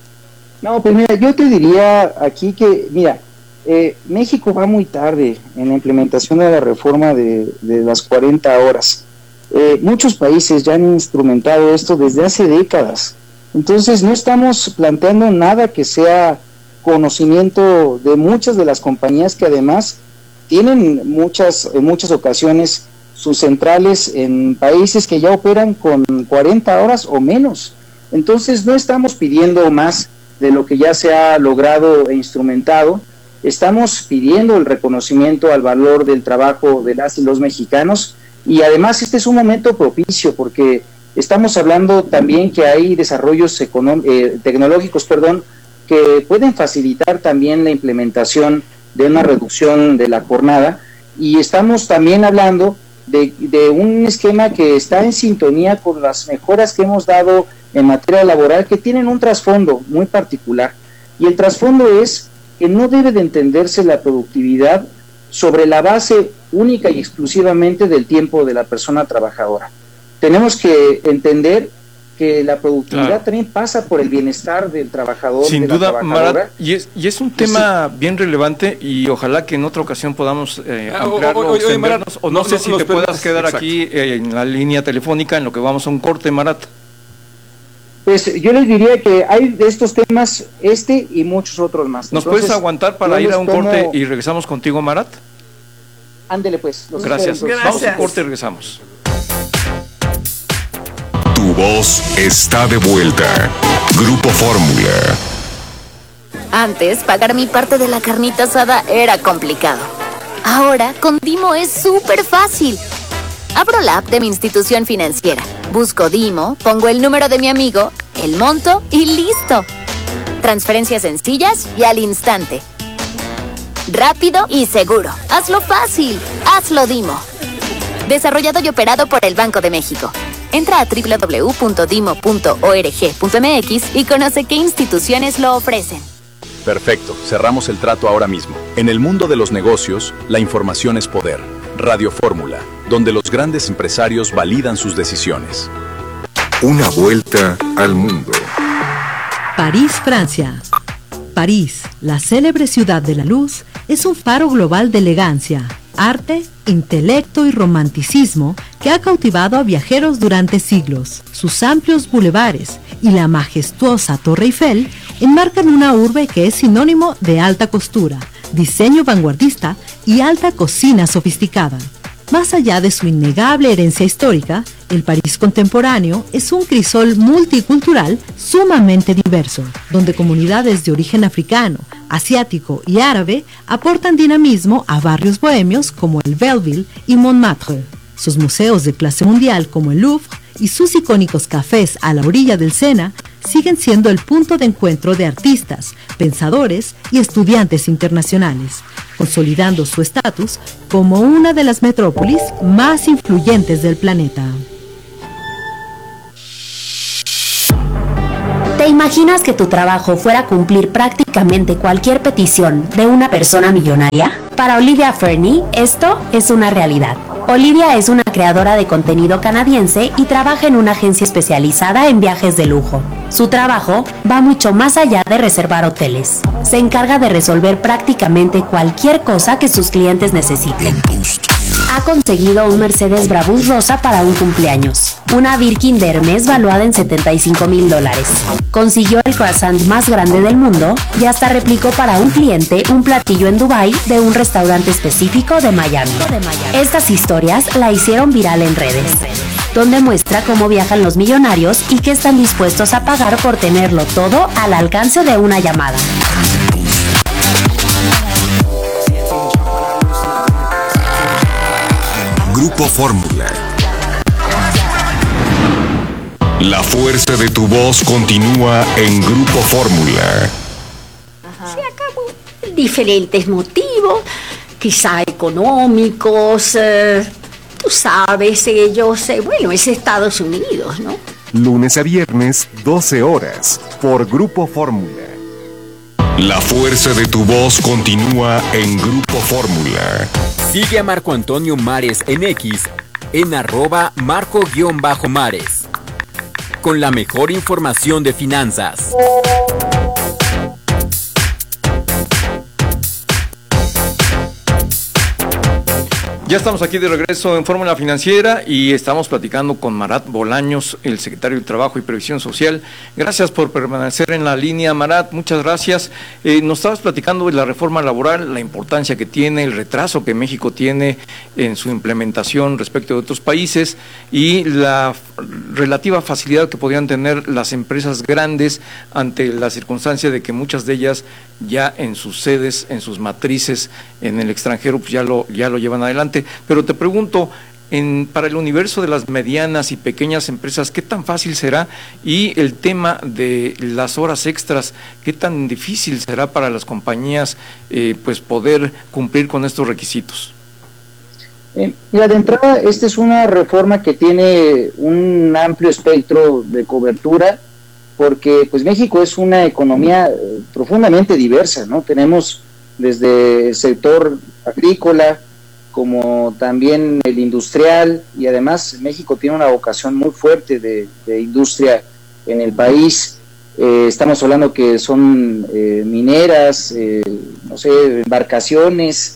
No, pues mira, yo te diría aquí que, mira, Eh, México va muy tarde en la implementación de la reforma de, de las cuarenta horas. Eh, muchos países ya han instrumentado esto desde hace décadas. Entonces no estamos planteando nada que sea conocimiento de muchas de las compañías que además tienen muchas, en muchas ocasiones sus centrales en países que ya operan con cuarenta horas o menos. Entonces no estamos pidiendo más de lo que ya se ha logrado e instrumentado. Estamos pidiendo el reconocimiento al valor del trabajo de las y los mexicanos y además este es un momento propicio porque estamos hablando también que hay desarrollos eh, tecnológicos perdón, que pueden facilitar también la implementación de una reducción de la jornada y estamos también hablando de, de un esquema que está en sintonía con las mejoras que hemos dado en materia laboral que tienen un trasfondo muy particular y el trasfondo es que no debe de entenderse la productividad sobre la base única y exclusivamente del tiempo de la persona trabajadora. Tenemos que entender que la productividad claro. también pasa por el bienestar del trabajador. Sin de duda, la trabajadora. Marat, y es, y es un tema sí. bien relevante y ojalá que en otra ocasión podamos eh, ampliarlo o, o, o, o, Marat, o no, no sé no, si no, te puedas quedar exacto. aquí eh, en la línea telefónica en lo que vamos a un corte, Marat. Pues yo les diría que hay de estos temas este y muchos otros más. ¿Nos Entonces, puedes aguantar para ir a un tomo... corte y regresamos contigo, Marat? Ándele pues. Gracias. Gracias. Vamos a un corte y regresamos. Tu voz está de vuelta. Grupo Fórmula. Antes, pagar mi parte de la carnita asada era complicado. Ahora, con Dimo es súper fácil. Abro la app de mi institución financiera, busco Dimo, pongo el número de mi amigo, el monto y ¡listo! Transferencias sencillas y al instante. Rápido y seguro. Hazlo fácil. Hazlo Dimo. Desarrollado y operado por el Banco de México. Entra a doble u doble u doble u punto dimo punto org punto m x y conoce qué instituciones lo ofrecen. Perfecto, cerramos el trato ahora mismo. En el mundo de los negocios, la información es poder. Radio Fórmula, donde los grandes empresarios validan sus decisiones. Una vuelta al mundo. París, Francia. París, la célebre ciudad de la luz, es un faro global de elegancia, arte, intelecto y romanticismo que ha cautivado a viajeros durante siglos. Sus amplios bulevares y la majestuosa Torre Eiffel enmarcan una urbe que es sinónimo de alta costura, diseño vanguardista y alta cocina sofisticada. Más allá de su innegable herencia histórica, El París contemporáneo es un crisol multicultural sumamente diverso, donde comunidades de origen africano, asiático y árabe aportan dinamismo a barrios bohemios como el Belleville y Montmartre. Sus museos de clase mundial como el Louvre y sus icónicos cafés a la orilla del Sena siguen siendo el punto de encuentro de artistas, pensadores y estudiantes internacionales, consolidando su estatus como una de las metrópolis más influyentes del planeta. ¿Te imaginas que tu trabajo fuera cumplir prácticamente cualquier petición de una persona millonaria? Para Olivia Fernie, esto es una realidad. Olivia es una creadora de contenido canadiense y trabaja en una agencia especializada en viajes de lujo. Su trabajo va mucho más allá de reservar hoteles. Se encarga de resolver prácticamente cualquier cosa que sus clientes necesiten. Ha conseguido un Mercedes Brabus rosa para un cumpleaños, una Birkin de Hermes valuada en setenta y cinco mil dólares. Consiguió el croissant más grande del mundo y hasta replicó para un cliente un platillo en Dubái de un restaurante específico de Miami. Estas historias la hicieron viral en redes, donde muestra cómo viajan los millonarios y qué están dispuestos a pagar por tenerlo todo al alcance de una llamada. Grupo Fórmula. La fuerza de tu voz continúa en Grupo Fórmula. Se acabó. Diferentes motivos, quizá económicos, eh, tú sabes, ellos, eh, bueno, es Estados Unidos, ¿no? Lunes a viernes, doce horas, por Grupo Fórmula. La fuerza de tu voz continúa en Grupo Fórmula. Sigue a Marco Antonio Mares en X, en arroba marco-mares, con la mejor información de finanzas. Ya estamos aquí de regreso en Fórmula Financiera y estamos platicando con Marat Bolaños, el secretario de Trabajo y Previsión Social. Gracias por permanecer en la línea, Marat, muchas gracias. Eh, nos estabas platicando de la reforma laboral, la importancia que tiene, el retraso que México tiene en su implementación respecto de otros países y la relativa facilidad que podrían tener las empresas grandes ante la circunstancia de que muchas de ellas ya en sus sedes, en sus matrices en el extranjero, pues ya lo, ya lo llevan adelante. Pero te pregunto, en, para el universo de las medianas y pequeñas empresas, ¿qué tan fácil será? Y el tema de las horas extras, ¿qué tan difícil será para las compañías eh, pues poder cumplir con estos requisitos? Eh, mira, de entrada, esta es una reforma que tiene un amplio espectro de cobertura, porque pues México es una economía eh, profundamente diversa, ¿no? Tenemos desde el sector agrícola, como también el industrial, y además México tiene una vocación muy fuerte de, de industria en el país. Eh, estamos hablando que son eh, mineras, eh, no sé, embarcaciones,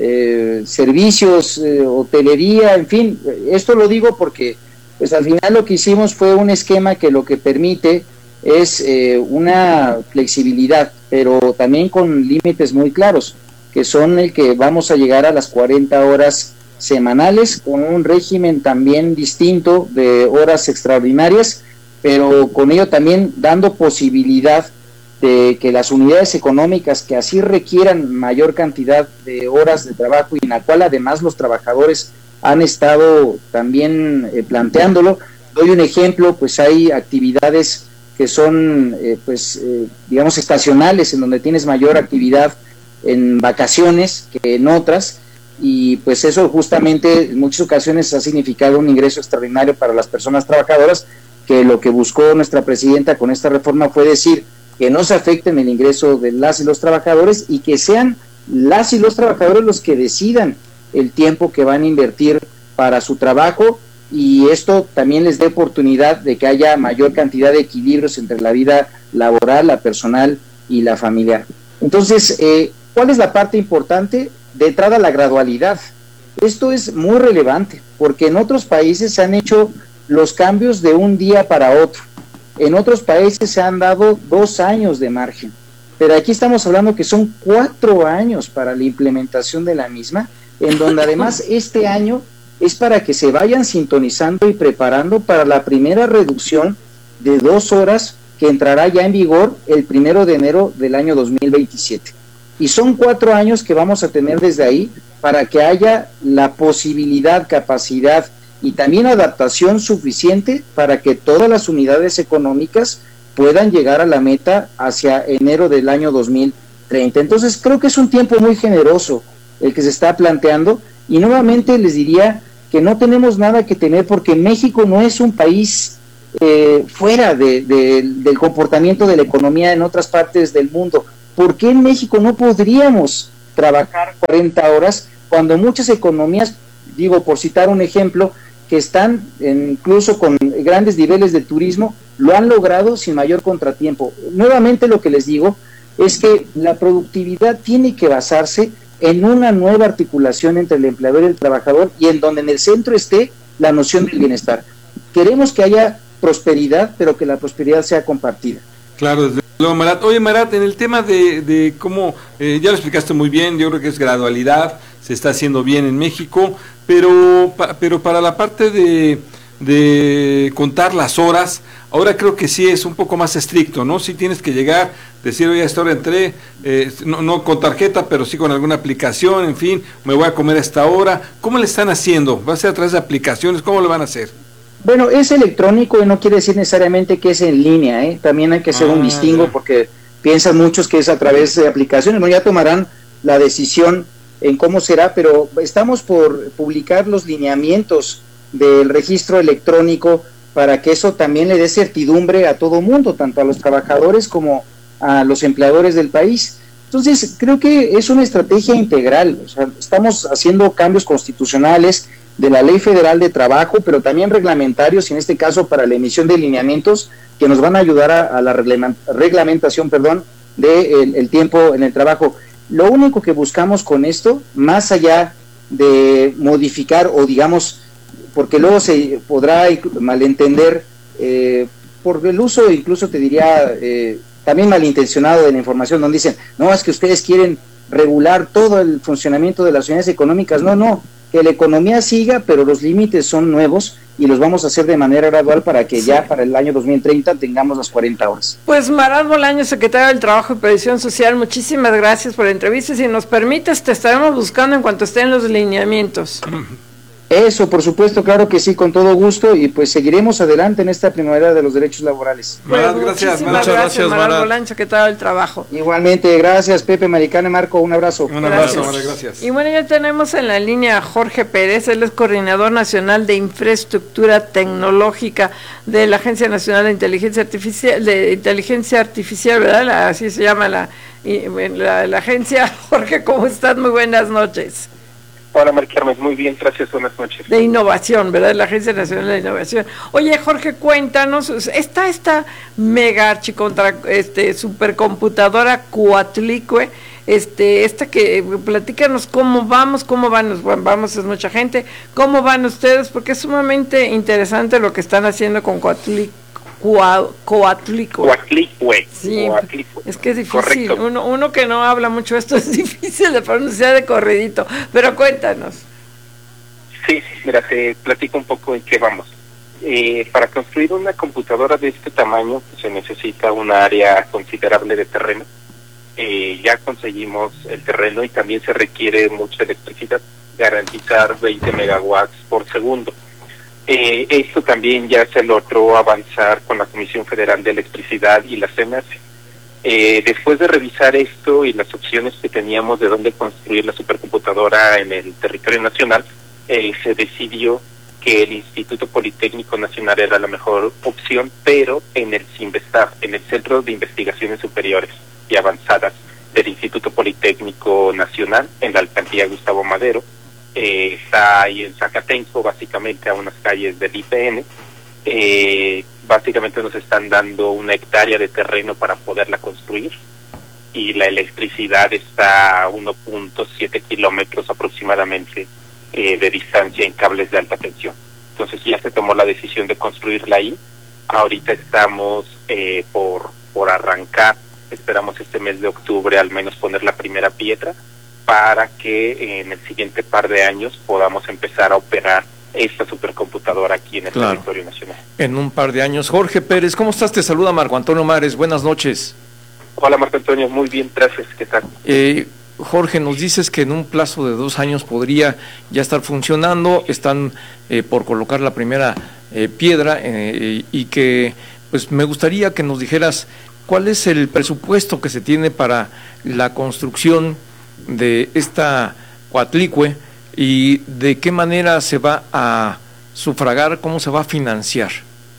eh, servicios, eh, hotelería, en fin. Esto lo digo porque pues al final lo que hicimos fue un esquema que lo que permite es eh, una flexibilidad, pero también con límites muy claros, que son el que vamos a llegar a las cuarenta horas semanales, con un régimen también distinto de horas extraordinarias, pero con ello también dando posibilidad de que las unidades económicas que así requieran mayor cantidad de horas de trabajo, y en la cual además los trabajadores han estado también eh, planteándolo. Doy un ejemplo, pues hay actividades que son, eh, pues, eh, digamos, estacionales, en donde tienes mayor actividad en vacaciones que en otras, y pues eso justamente en muchas ocasiones ha significado un ingreso extraordinario para las personas trabajadoras, que lo que buscó nuestra presidenta con esta reforma fue decir que no se afecten el ingreso de las y los trabajadores, y que sean las y los trabajadores los que decidan el tiempo que van a invertir para su trabajo, y esto también les dé oportunidad de que haya mayor cantidad de equilibrios entre la vida laboral, la personal y la familiar. Entonces, eh, ¿cuál es la parte importante? De entrada, la gradualidad. Esto es muy relevante, porque en otros países se han hecho los cambios de un día para otro. En otros países se han dado dos años de margen, pero aquí estamos hablando que son cuatro años para la implementación de la misma, en donde además este año es para que se vayan sintonizando y preparando para la primera reducción de dos horas que entrará ya en vigor el primero de enero del año dos mil veintisiete. Y son cuatro años que vamos a tener desde ahí para que haya la posibilidad, capacidad y también adaptación suficiente para que todas las unidades económicas puedan llegar a la meta hacia enero del año dos mil treinta. Entonces creo que es un tiempo muy generoso el que se está planteando, y nuevamente les diría que no tenemos nada que temer, porque México no es un país eh, fuera de, de, del comportamiento de la economía en otras partes del mundo. ¿Por qué en México no podríamos trabajar cuarenta horas cuando muchas economías, digo por citar un ejemplo, que están en, incluso con grandes niveles de turismo, lo han logrado sin mayor contratiempo? Nuevamente lo que les digo es que la productividad tiene que basarse en una nueva articulación entre el empleador y el trabajador, y en donde en el centro esté la noción del bienestar. Queremos que haya prosperidad, pero que la prosperidad sea compartida. Claro, desde luego, Marat. Oye, Marat, en el tema de, de cómo, eh, ya lo explicaste muy bien, yo creo que es gradualidad, se está haciendo bien en México, pero, pa, pero para la parte de, de contar las horas, ahora creo que sí es un poco más estricto, ¿no? Sí tienes que llegar, decir, oye, a esta hora entré, eh, no, no con tarjeta, pero sí con alguna aplicación, en fin, me voy a comer a esta hora. ¿Cómo le están haciendo? ¿Va a ser a través de aplicaciones? ¿Cómo lo van a hacer? Bueno, es electrónico y no quiere decir necesariamente que es en línea, ¿eh? También hay que hacer ah, un distingo, ya. Porque piensan muchos que es a través de aplicaciones. Bueno, ya tomarán la decisión en cómo será, pero estamos por publicar los lineamientos del registro electrónico para que eso también le dé certidumbre a todo mundo, tanto a los trabajadores como a los empleadores del país. Entonces, creo que es una estrategia integral. O sea, estamos haciendo cambios constitucionales de la Ley Federal de Trabajo, pero también reglamentarios, en este caso para la emisión de lineamientos que nos van a ayudar a, a la reglamentación, perdón, del de el tiempo en el trabajo. Lo único que buscamos con esto, más allá de modificar o digamos, porque luego se podrá malentender eh, por el uso, incluso te diría, eh, también malintencionado de la información, donde dicen, no, es que ustedes quieren regular todo el funcionamiento de las unidades económicas. No, no, que la economía siga, pero los límites son nuevos y los vamos a hacer de manera gradual para que sí, ya para el año dos mil treinta tengamos las cuarenta horas. Pues Marat Bolaños, secretario del Trabajo y Previsión Social, muchísimas gracias por la entrevista. Si nos permites, te estaremos buscando en cuanto estén los lineamientos. Eso, por supuesto, claro que sí, con todo gusto, y pues seguiremos adelante en esta primavera de los derechos laborales. Marat, pues, gracias, muchas gracias, gracias Marat Bolaños, secretario del Trabajo. Igualmente, gracias, Pepe, Maricana, Marco, un abrazo. Un abrazo, Marat, gracias. Y bueno, ya tenemos en la línea a Jorge Pérez, él es coordinador nacional de infraestructura tecnológica de la Agencia Nacional de Inteligencia Artificial, de Inteligencia Artificial, ¿verdad? La, así se llama la, la, la agencia. Jorge, ¿cómo estás? Muy buenas noches. Hola, Mari Carmen, muy bien, gracias, buenas noches. De innovación, ¿verdad? La Agencia Nacional de Innovación. Oye, Jorge, cuéntanos, está esta mega archicontra, este, supercomputadora Coatlicue, este, esta que, platícanos cómo vamos, cómo van, bueno, vamos, es mucha gente, cómo van ustedes, porque es sumamente interesante lo que están haciendo con Coatlicue. Coatlicue. Coatlicue. Sí, Coatlicue. Es que es difícil. Uno, uno que no habla mucho esto es difícil de pronunciar de corridito. Pero cuéntanos. Sí, mira, te platico un poco en qué vamos. Eh, para construir una computadora de este tamaño se necesita un área considerable de terreno. Eh, ya conseguimos el terreno y también se requiere mucha electricidad, garantizar veinte megawatts por segundo. Eh, esto también ya se logró avanzar con la Comisión Federal de Electricidad y la C M E F. Eh, después de revisar esto y las opciones que teníamos de dónde construir la supercomputadora en el territorio nacional, eh, se decidió que el Instituto Politécnico Nacional era la mejor opción, pero en el CINVESTAB, en el Centro de Investigaciones Superiores y Avanzadas del Instituto Politécnico Nacional, en la alcaldía Gustavo Madero. Eh, está ahí en Zacatenco, básicamente a unas calles del I P N. Eh, básicamente nos están dando una hectárea de terreno para poderla construir y la electricidad está a uno punto siete kilómetros aproximadamente eh, de distancia en cables de alta tensión. Entonces ya se tomó la decisión de construirla ahí. Ahorita estamos eh, por, por arrancar, esperamos este mes de octubre al menos poner la primera piedra para que en el siguiente par de años podamos empezar a operar esta supercomputadora aquí en el claro. territorio nacional. En un par de años. Jorge Pérez, ¿cómo estás? Te saluda Marco Antonio Mares, buenas noches. Hola Marco Antonio, muy bien, gracias, ¿qué tal? Eh, Jorge, nos dices que en un plazo de dos años podría ya estar funcionando, están eh, por colocar la primera eh, piedra eh, y que pues me gustaría que nos dijeras cuál es el presupuesto que se tiene para la construcción de esta Coatlicue y de qué manera se va a sufragar, cómo se va a financiar.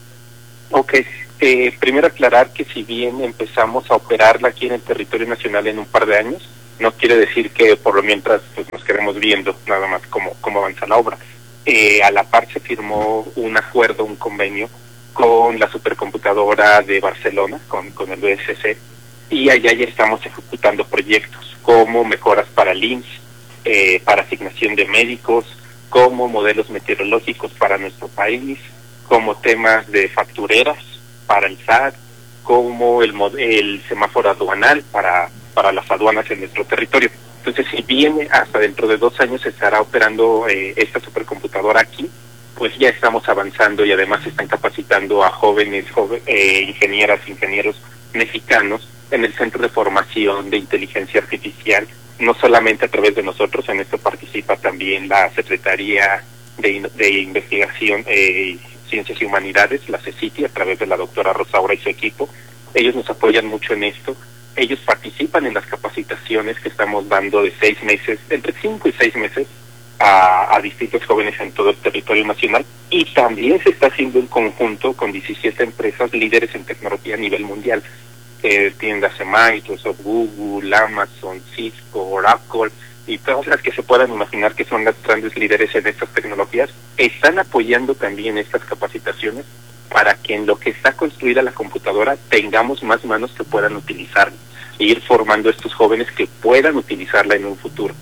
Ok, eh, primero aclarar que si bien empezamos a operarla aquí en el territorio nacional en un par de años, no quiere decir que por lo mientras pues, nos quedemos viendo nada más cómo, cómo avanza la obra. Eh, a la par se firmó un acuerdo, un convenio con la supercomputadora de Barcelona, con, con el B S C, y allá ya estamos ejecutando proyectos como mejoras para el I M S S, eh, para asignación de médicos, como modelos meteorológicos para nuestro país, como temas de factureras para el S A T, como el, el semáforo aduanal para, para las aduanas en nuestro territorio. Entonces, si bien hasta dentro de dos años se estará operando eh, esta supercomputadora aquí, pues ya estamos avanzando y además están capacitando a jóvenes joven, eh, ingenieras, ingenieros mexicanos en el Centro de Formación de Inteligencia Artificial, no solamente a través de nosotros, en esto participa también la Secretaría de, de Investigación, eh, Ciencias y Humanidades, la CECITI, a través de la doctora Rosaura y su equipo. Ellos nos apoyan mucho en esto. Ellos participan en las capacitaciones que estamos dando de seis meses, entre cinco y seis meses, a, a distintos jóvenes en todo el territorio nacional, y también se está haciendo en conjunto con diecisiete empresas líderes en tecnología a nivel mundial. Eh, tiendas de Microsoft, Google, Amazon, Cisco, Oracle y todas las que se puedan imaginar que son las grandes líderes en estas tecnologías, están apoyando también estas capacitaciones para que en lo que está construida la computadora tengamos más manos que puedan utilizarla e ir formando a estos jóvenes que puedan utilizarla en un futuro.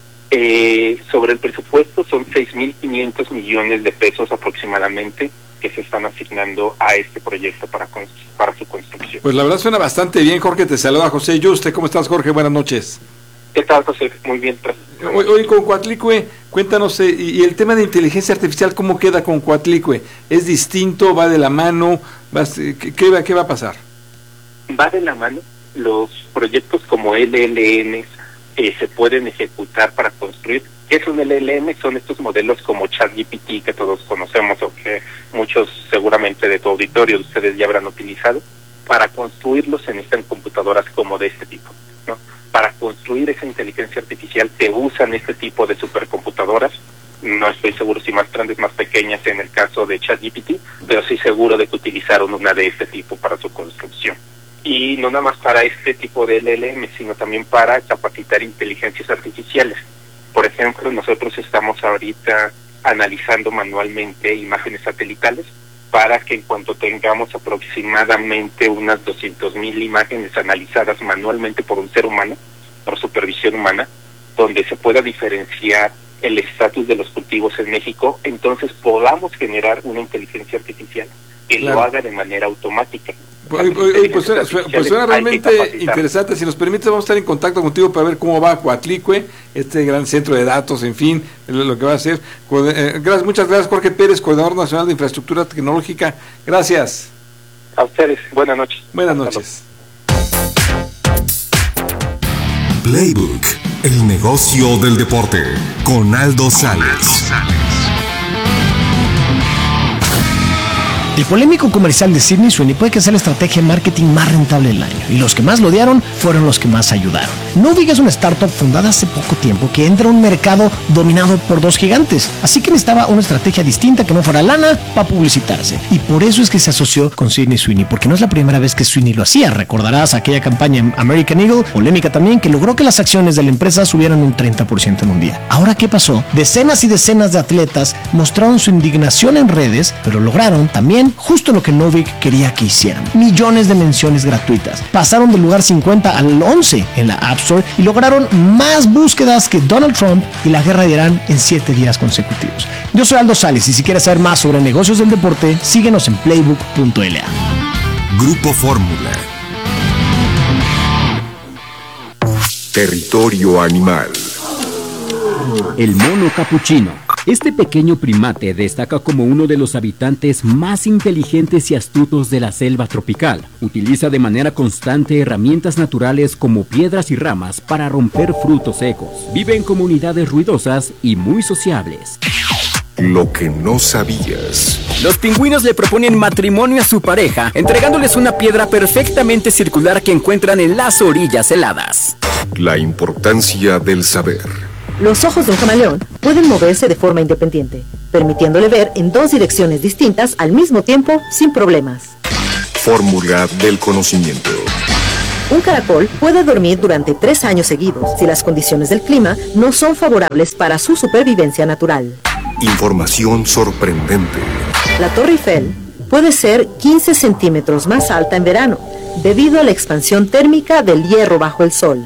Eh, sobre el presupuesto son seis mil quinientos millones de pesos aproximadamente que se están asignando a este proyecto para, para su construcción. Pues la verdad suena bastante bien, Jorge. Te saluda José Yuste. ¿Cómo estás, Jorge? Buenas noches. ¿Qué tal, José? Muy bien. Hoy, hoy con Coatlicue, cuéntanos, eh, y, y el tema de inteligencia artificial, ¿cómo queda con Coatlicue? ¿Es distinto? ¿Va de la mano? Va, ¿qué, qué, va, ¿Qué va a pasar? Va de la mano. Los proyectos como L L Ms eh, se pueden ejecutar para construir. ¿Qué es un L L M? Son estos modelos como ChatGPT que todos conocemos o que muchos seguramente de tu auditorio de ustedes ya habrán utilizado. Para construirlos se necesitan computadoras como de este tipo, ¿no? Para construir esa inteligencia artificial te usan este tipo de supercomputadoras. No estoy seguro si más grandes, más pequeñas en el caso de ChatGPT, pero sí seguro de que utilizaron una de este tipo para su construcción. Y no nada más para este tipo de L L M, sino también para capacitar inteligencias artificiales. Por ejemplo, nosotros estamos ahorita analizando manualmente imágenes satelitales para que en cuanto tengamos aproximadamente unas doscientas mil imágenes analizadas manualmente por un ser humano, por supervisión humana, donde se pueda diferenciar el estatus de los cultivos en México, entonces podamos generar una inteligencia artificial que claro. lo haga de manera automática. Pues, pues, suena, pues suena realmente interesante. Si nos permite, vamos a estar en contacto contigo para ver cómo va Coatlicue, este gran centro de datos, en fin, lo, lo que va a hacer. Eh, gracias, muchas gracias, Jorge Pérez, Coordinador Nacional de Infraestructura Tecnológica. Gracias. A ustedes, buenas noches. Buenas noches. Playbook, el negocio del deporte, con Aldo Sales. El polémico comercial de Sydney Sweeney puede que sea la estrategia de marketing más rentable del año, y los que más lo odiaron fueron los que más ayudaron. Novig es una startup fundada hace poco tiempo que entra a un mercado dominado por dos gigantes, así que necesitaba una estrategia distinta que no fuera lana para publicitarse, y por eso es que se asoció con Sydney Sweeney, porque no es la primera vez que Sweeney lo hacía. Recordarás aquella campaña en American Eagle, polémica también, que logró que las acciones de la empresa subieran un treinta por ciento en un día. Ahora, ¿qué pasó? Decenas y decenas de atletas mostraron su indignación en redes, pero lograron también justo lo que Novig quería que hicieran: millones de menciones gratuitas. Pasaron del lugar cincuenta al once en la App Store y lograron más búsquedas que Donald Trump y la guerra de Irán en siete días consecutivos. Yo soy Aldo Sales, y si quieres saber más sobre negocios del deporte, síguenos en playbook punto l a. Grupo Fórmula. Territorio Animal. El mono capuchino. Este pequeño primate destaca como uno de los habitantes más inteligentes y astutos de la selva tropical. Utiliza de manera constante herramientas naturales como piedras y ramas para romper frutos secos. Vive en comunidades ruidosas y muy sociables. Lo que no sabías. Los pingüinos le proponen matrimonio a su pareja, entregándoles una piedra perfectamente circular que encuentran en las orillas heladas. La importancia del saber. Los ojos de un camaleón pueden moverse de forma independiente, permitiéndole ver en dos direcciones distintas al mismo tiempo sin problemas. Fórmula del conocimiento. Un caracol puede dormir durante tres años seguidos si las condiciones del clima no son favorables para su supervivencia natural. Información sorprendente. La Torre Eiffel puede ser quince centímetros más alta en verano, debido a la expansión térmica del hierro bajo el sol.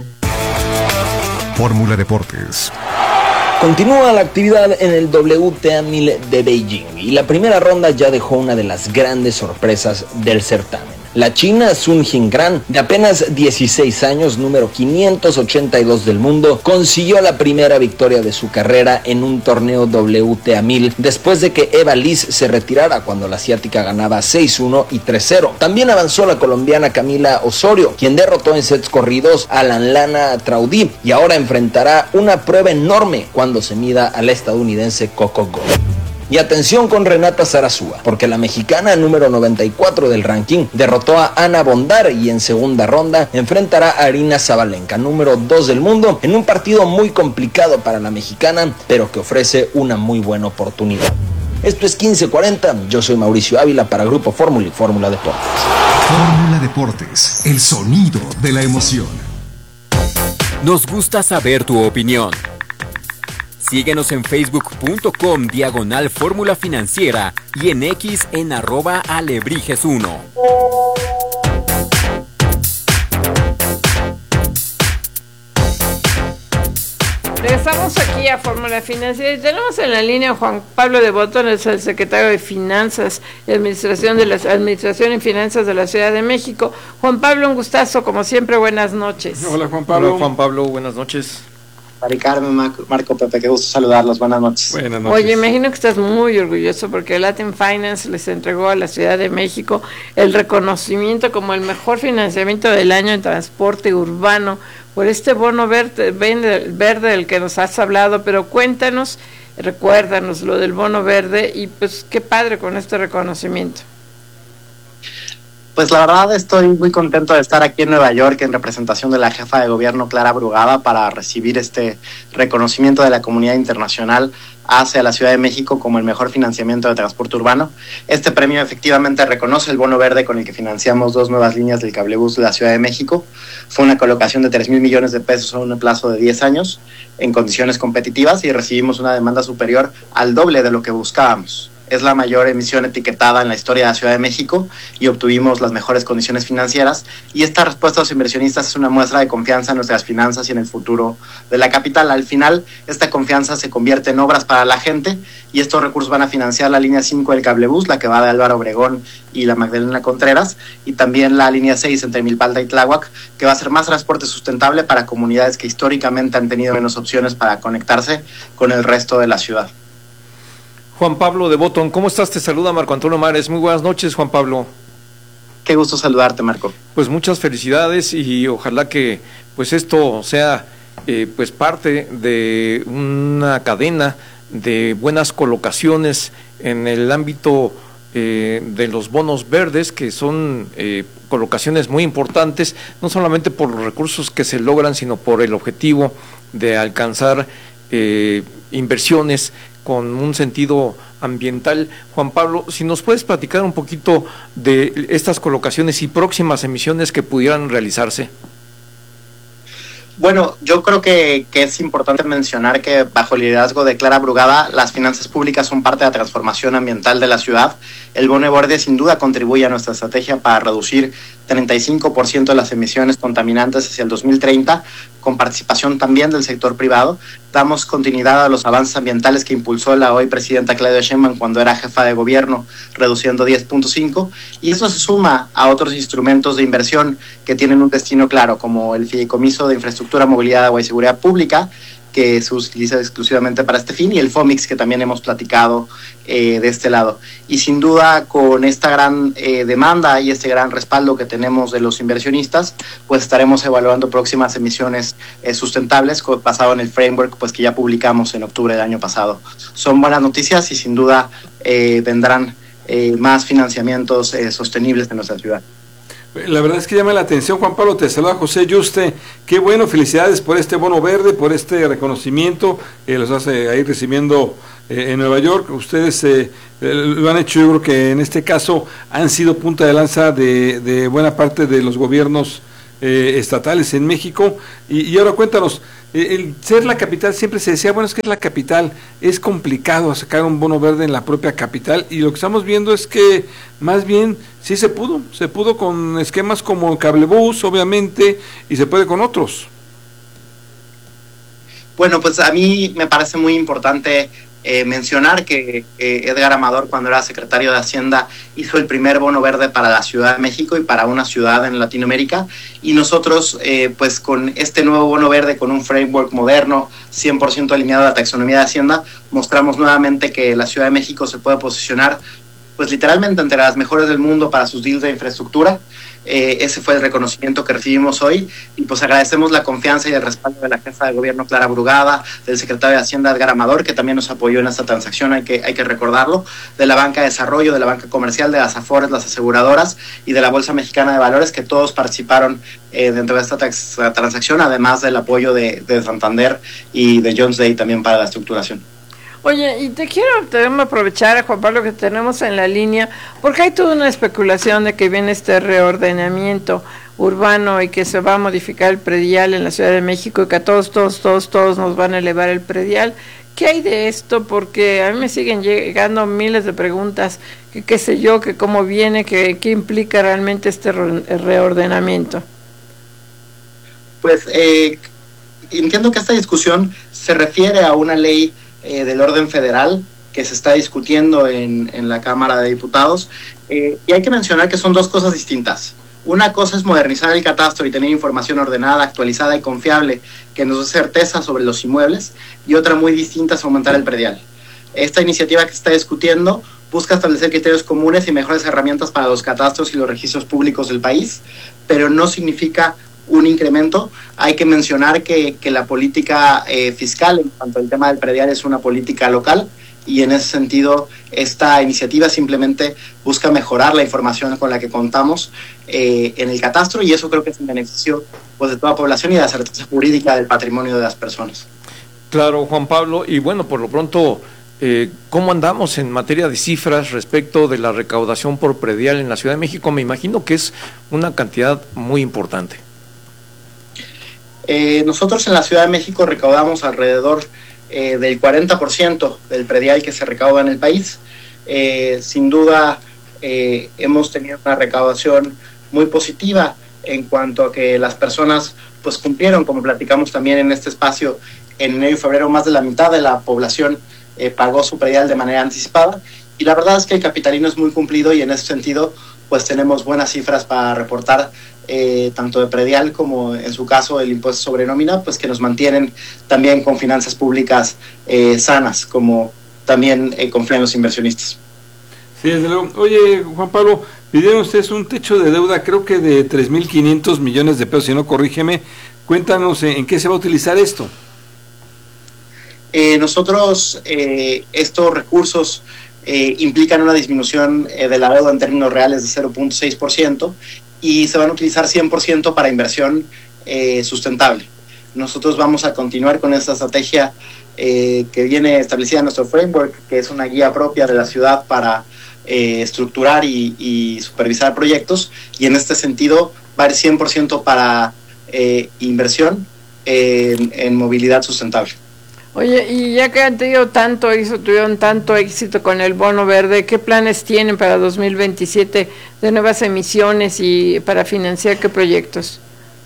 Fórmula Deportes. Continúa la actividad en el W T A mil de Beijing y la primera ronda ya dejó una de las grandes sorpresas del certamen. La china Sun Jingran, de apenas dieciséis años, número quinientos ochenta y dos del mundo, consiguió la primera victoria de su carrera en un torneo W T A mil después de que Eva Liz se retirara cuando la asiática ganaba seis uno y tres cero. También avanzó la colombiana Camila Osorio, quien derrotó en sets corridos a Lanlana Traudí y ahora enfrentará una prueba enorme cuando se mida a la estadounidense Coco Gauff. Y atención con Renata Zarazúa, porque la mexicana número noventa y cuatro del ranking derrotó a Ana Bondar y en segunda ronda enfrentará a Arina Zabalenka, número dos del mundo, en un partido muy complicado para la mexicana, pero que ofrece una muy buena oportunidad. Esto es quince cuarenta, yo soy Mauricio Ávila para Grupo Fórmula y Fórmula Deportes. Fórmula Deportes, el sonido de la emoción. Nos gusta saber tu opinión. Síguenos en facebook.com diagonal fórmula financiera y en X en arroba alebrijes uno. Regresamos aquí a Fórmula Financiera y tenemos en la línea a Juan Pablo de Botón, es el secretario de Finanzas y Administración de la Administración y Finanzas de la Ciudad de México. Juan Pablo, un gustazo, como siempre, buenas noches. Hola Juan Pablo. Hola Juan Pablo, buenas noches. Mari Carmen, Marco, Marco, Pepe, qué gusto saludarlos, buenas noches. Buenas noches. Oye, imagino que estás muy orgulloso porque Latin Finance les entregó a la Ciudad de México el reconocimiento como el mejor financiamiento del año en transporte urbano por este bono verde, verde del que nos has hablado, pero cuéntanos, recuérdanos lo del bono verde y pues qué padre con este reconocimiento. Pues la verdad estoy muy contento de estar aquí en Nueva York en representación de la jefa de gobierno Clara Brugada para recibir este reconocimiento de la comunidad internacional hacia la Ciudad de México como el mejor financiamiento de transporte urbano. Este premio efectivamente reconoce el bono verde con el que financiamos dos nuevas líneas del cablebús de la Ciudad de México. Fue una colocación de tres mil millones de pesos en un plazo de diez años en condiciones competitivas y recibimos una demanda superior al doble de lo que buscábamos. Es la mayor emisión etiquetada en la historia de la Ciudad de México y obtuvimos las mejores condiciones financieras, y esta respuesta a los inversionistas es una muestra de confianza en nuestras finanzas y en el futuro de la capital. Al final, esta confianza se convierte en obras para la gente y estos recursos van a financiar la línea cinco del cablebús, la que va de Álvaro Obregón y la Magdalena Contreras, y también la línea seis entre Milpalta y Tláhuac, que va a ser más transporte sustentable para comunidades que históricamente han tenido menos opciones para conectarse con el resto de la ciudad. Juan Pablo de Botón, ¿cómo estás? Te saluda Marco Antonio Mares. Muy buenas noches, Juan Pablo. Qué gusto saludarte, Marco. Pues muchas felicidades y ojalá que pues esto sea eh, pues parte de una cadena de buenas colocaciones en el ámbito eh, de los bonos verdes, que son eh, colocaciones muy importantes, no solamente por los recursos que se logran, sino por el objetivo de alcanzar eh, inversiones con un sentido ambiental. Juan Pablo, si nos puedes platicar un poquito de estas colocaciones y próximas emisiones que pudieran realizarse. Bueno, yo creo que, que es importante mencionar que bajo el liderazgo de Clara Brugada, las finanzas públicas son parte de la transformación ambiental de la ciudad. El bono verde sin duda contribuye a nuestra estrategia para reducir treinta y cinco por ciento de las emisiones contaminantes hacia el dos mil treinta, con participación también del sector privado. Damos continuidad a los avances ambientales que impulsó la hoy presidenta Claudia Sheinbaum cuando era jefa de gobierno, reduciendo diez punto cinco, y eso se suma a otros instrumentos de inversión que tienen un destino claro, como el Fideicomiso de Infraestructura, Movilidad, Agua y Seguridad Pública, que se utiliza exclusivamente para este fin, y el FOMIX, que también hemos platicado eh, de este lado. Y sin duda, con esta gran eh, demanda y este gran respaldo que tenemos de los inversionistas, pues estaremos evaluando próximas emisiones eh, sustentables basado en el framework pues que ya publicamos en octubre del año pasado. Son buenas noticias y sin duda eh, vendrán eh, más financiamientos eh, sostenibles en nuestra ciudad. La verdad es que llama la atención, Juan Pablo. Te saluda José Yuste. Qué bueno, felicidades por este bono verde, por este reconocimiento que los hace ahí recibiendo eh, en Nueva York. Ustedes eh, lo han hecho, yo creo que en este caso han sido punta de lanza de, de buena parte de los gobiernos eh, estatales en México. Y, y ahora cuéntanos, eh, el ser la capital, siempre se decía, bueno, es que es la capital, es complicado sacar un bono verde en la propia capital, y lo que estamos viendo es que más bien sí se pudo, se pudo con esquemas como Cablebús, obviamente, y se puede con otros. Bueno, pues a mí me parece muy importante eh, mencionar que eh, Edgar Amador, cuando era secretario de Hacienda, hizo el primer bono verde para la Ciudad de México y para una ciudad en Latinoamérica, y nosotros eh, pues con este nuevo bono verde, con un framework moderno, cien por ciento alineado a la taxonomía de Hacienda, mostramos nuevamente que la Ciudad de México se puede posicionar pues literalmente entre las mejores del mundo para sus deals de infraestructura. Eh, ese fue el reconocimiento que recibimos hoy, y pues agradecemos la confianza y el respaldo de la jefa de gobierno Clara Brugada, del secretario de Hacienda Edgar Amador, que también nos apoyó en esta transacción, hay que, hay que recordarlo, de la banca de desarrollo, de la banca comercial, de las Afores, las aseguradoras y de la Bolsa Mexicana de Valores, que todos participaron eh, dentro de esta transacción, además del apoyo de, de Santander y de Jones Day también para la estructuración. Oye, y te quiero también aprovechar, a Juan Pablo, que tenemos en la línea, porque hay toda una especulación de que viene este reordenamiento urbano y que se va a modificar el predial en la Ciudad de México y que a todos, todos, todos, todos nos van a elevar el predial. ¿Qué hay de esto? Porque a mí me siguen llegando miles de preguntas, que qué sé yo, que cómo viene, que qué implica realmente este re reordenamiento. Pues eh, entiendo que esta discusión se refiere a una ley Eh, del orden federal que se está discutiendo en, en la Cámara de Diputados, eh, y hay que mencionar que son dos cosas distintas. Una cosa es modernizar el catastro y tener información ordenada, actualizada y confiable que nos dé certeza sobre los inmuebles, y otra muy distinta es aumentar el predial. Esta iniciativa que se está discutiendo busca establecer criterios comunes y mejores herramientas para los catastros y los registros públicos del país, pero no significa un incremento. Hay que mencionar que, que la política eh, fiscal en cuanto al tema del predial es una política local, y en ese sentido esta iniciativa simplemente busca mejorar la información con la que contamos eh, en el catastro, y eso creo que es un beneficio pues, de toda la población y de la certeza jurídica del patrimonio de las personas. Claro, Juan Pablo, y bueno, por lo pronto, eh, ¿cómo andamos en materia de cifras respecto de la recaudación por predial en la Ciudad de México? Me imagino que es una cantidad muy importante. Eh, nosotros en la Ciudad de México recaudamos alrededor eh, del cuarenta por ciento del predial que se recauda en el país. Eh, sin duda eh, hemos tenido una recaudación muy positiva en cuanto a que las personas pues cumplieron, como platicamos también en este espacio, en enero y febrero más de la mitad de la población eh, pagó su predial de manera anticipada, y la verdad es que el capitalino es muy cumplido, y en ese sentido pues tenemos buenas cifras para reportar, eh, tanto de predial como en su caso el impuesto sobre nómina, pues que nos mantienen también con finanzas públicas eh, sanas, como también eh, confían los inversionistas. Sí, desde luego. Oye, Juan Pablo, pidieron ustedes un techo de deuda, creo que de tres mil quinientos millones de pesos, si no, corrígeme. Cuéntanos en, en qué se va a utilizar esto. Eh, nosotros, eh, estos recursos eh, implican una disminución eh, de la deuda en términos reales de cero punto seis por ciento, y se van a utilizar cien por ciento para inversión eh, sustentable. Nosotros vamos a continuar con esta estrategia eh, que viene establecida en nuestro framework, que es una guía propia de la ciudad para eh, estructurar y, y supervisar proyectos, y en este sentido va a ir cien por ciento para eh, inversión eh, en, en movilidad sustentable. Oye, y ya que han tenido tanto éxito, tuvieron tanto éxito con el bono verde, ¿qué planes tienen para dos mil veintisiete de nuevas emisiones y para financiar qué proyectos?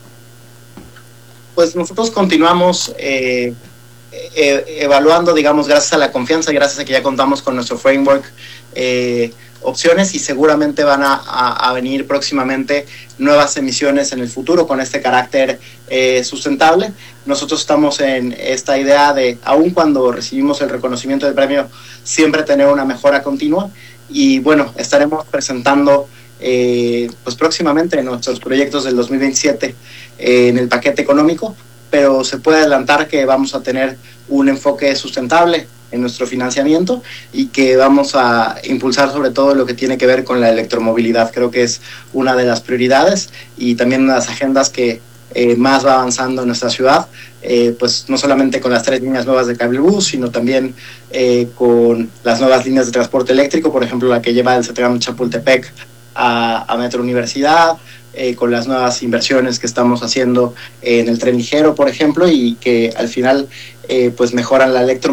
Pues nosotros continuamos eh, eh, evaluando, digamos, gracias a la confianza y gracias a que ya contamos con nuestro framework, eh, opciones y seguramente van a, a, a venir próximamente nuevas emisiones en el futuro con este carácter eh, sustentable. Nosotros estamos en esta idea de, aun cuando recibimos el reconocimiento del premio, siempre tener una mejora continua y bueno, estaremos presentando eh, pues próximamente nuestros proyectos del dos mil veintisiete eh, en el paquete económico, pero se puede adelantar que vamos a tener un enfoque sustentable en nuestro financiamiento y que vamos a impulsar sobre todo lo que tiene que ver con la electromovilidad. Creo que es una de las prioridades y también una de las agendas que eh, más va avanzando en nuestra ciudad, eh, pues no solamente con las tres líneas nuevas de cablebús, sino también eh, con las nuevas líneas de transporte eléctrico, por ejemplo la que lleva del CETRAM Chapultepec a, a Metro Universidad, eh, con las nuevas inversiones que estamos haciendo en el tren ligero, por ejemplo, y que al final eh, pues mejoran la electromovilidad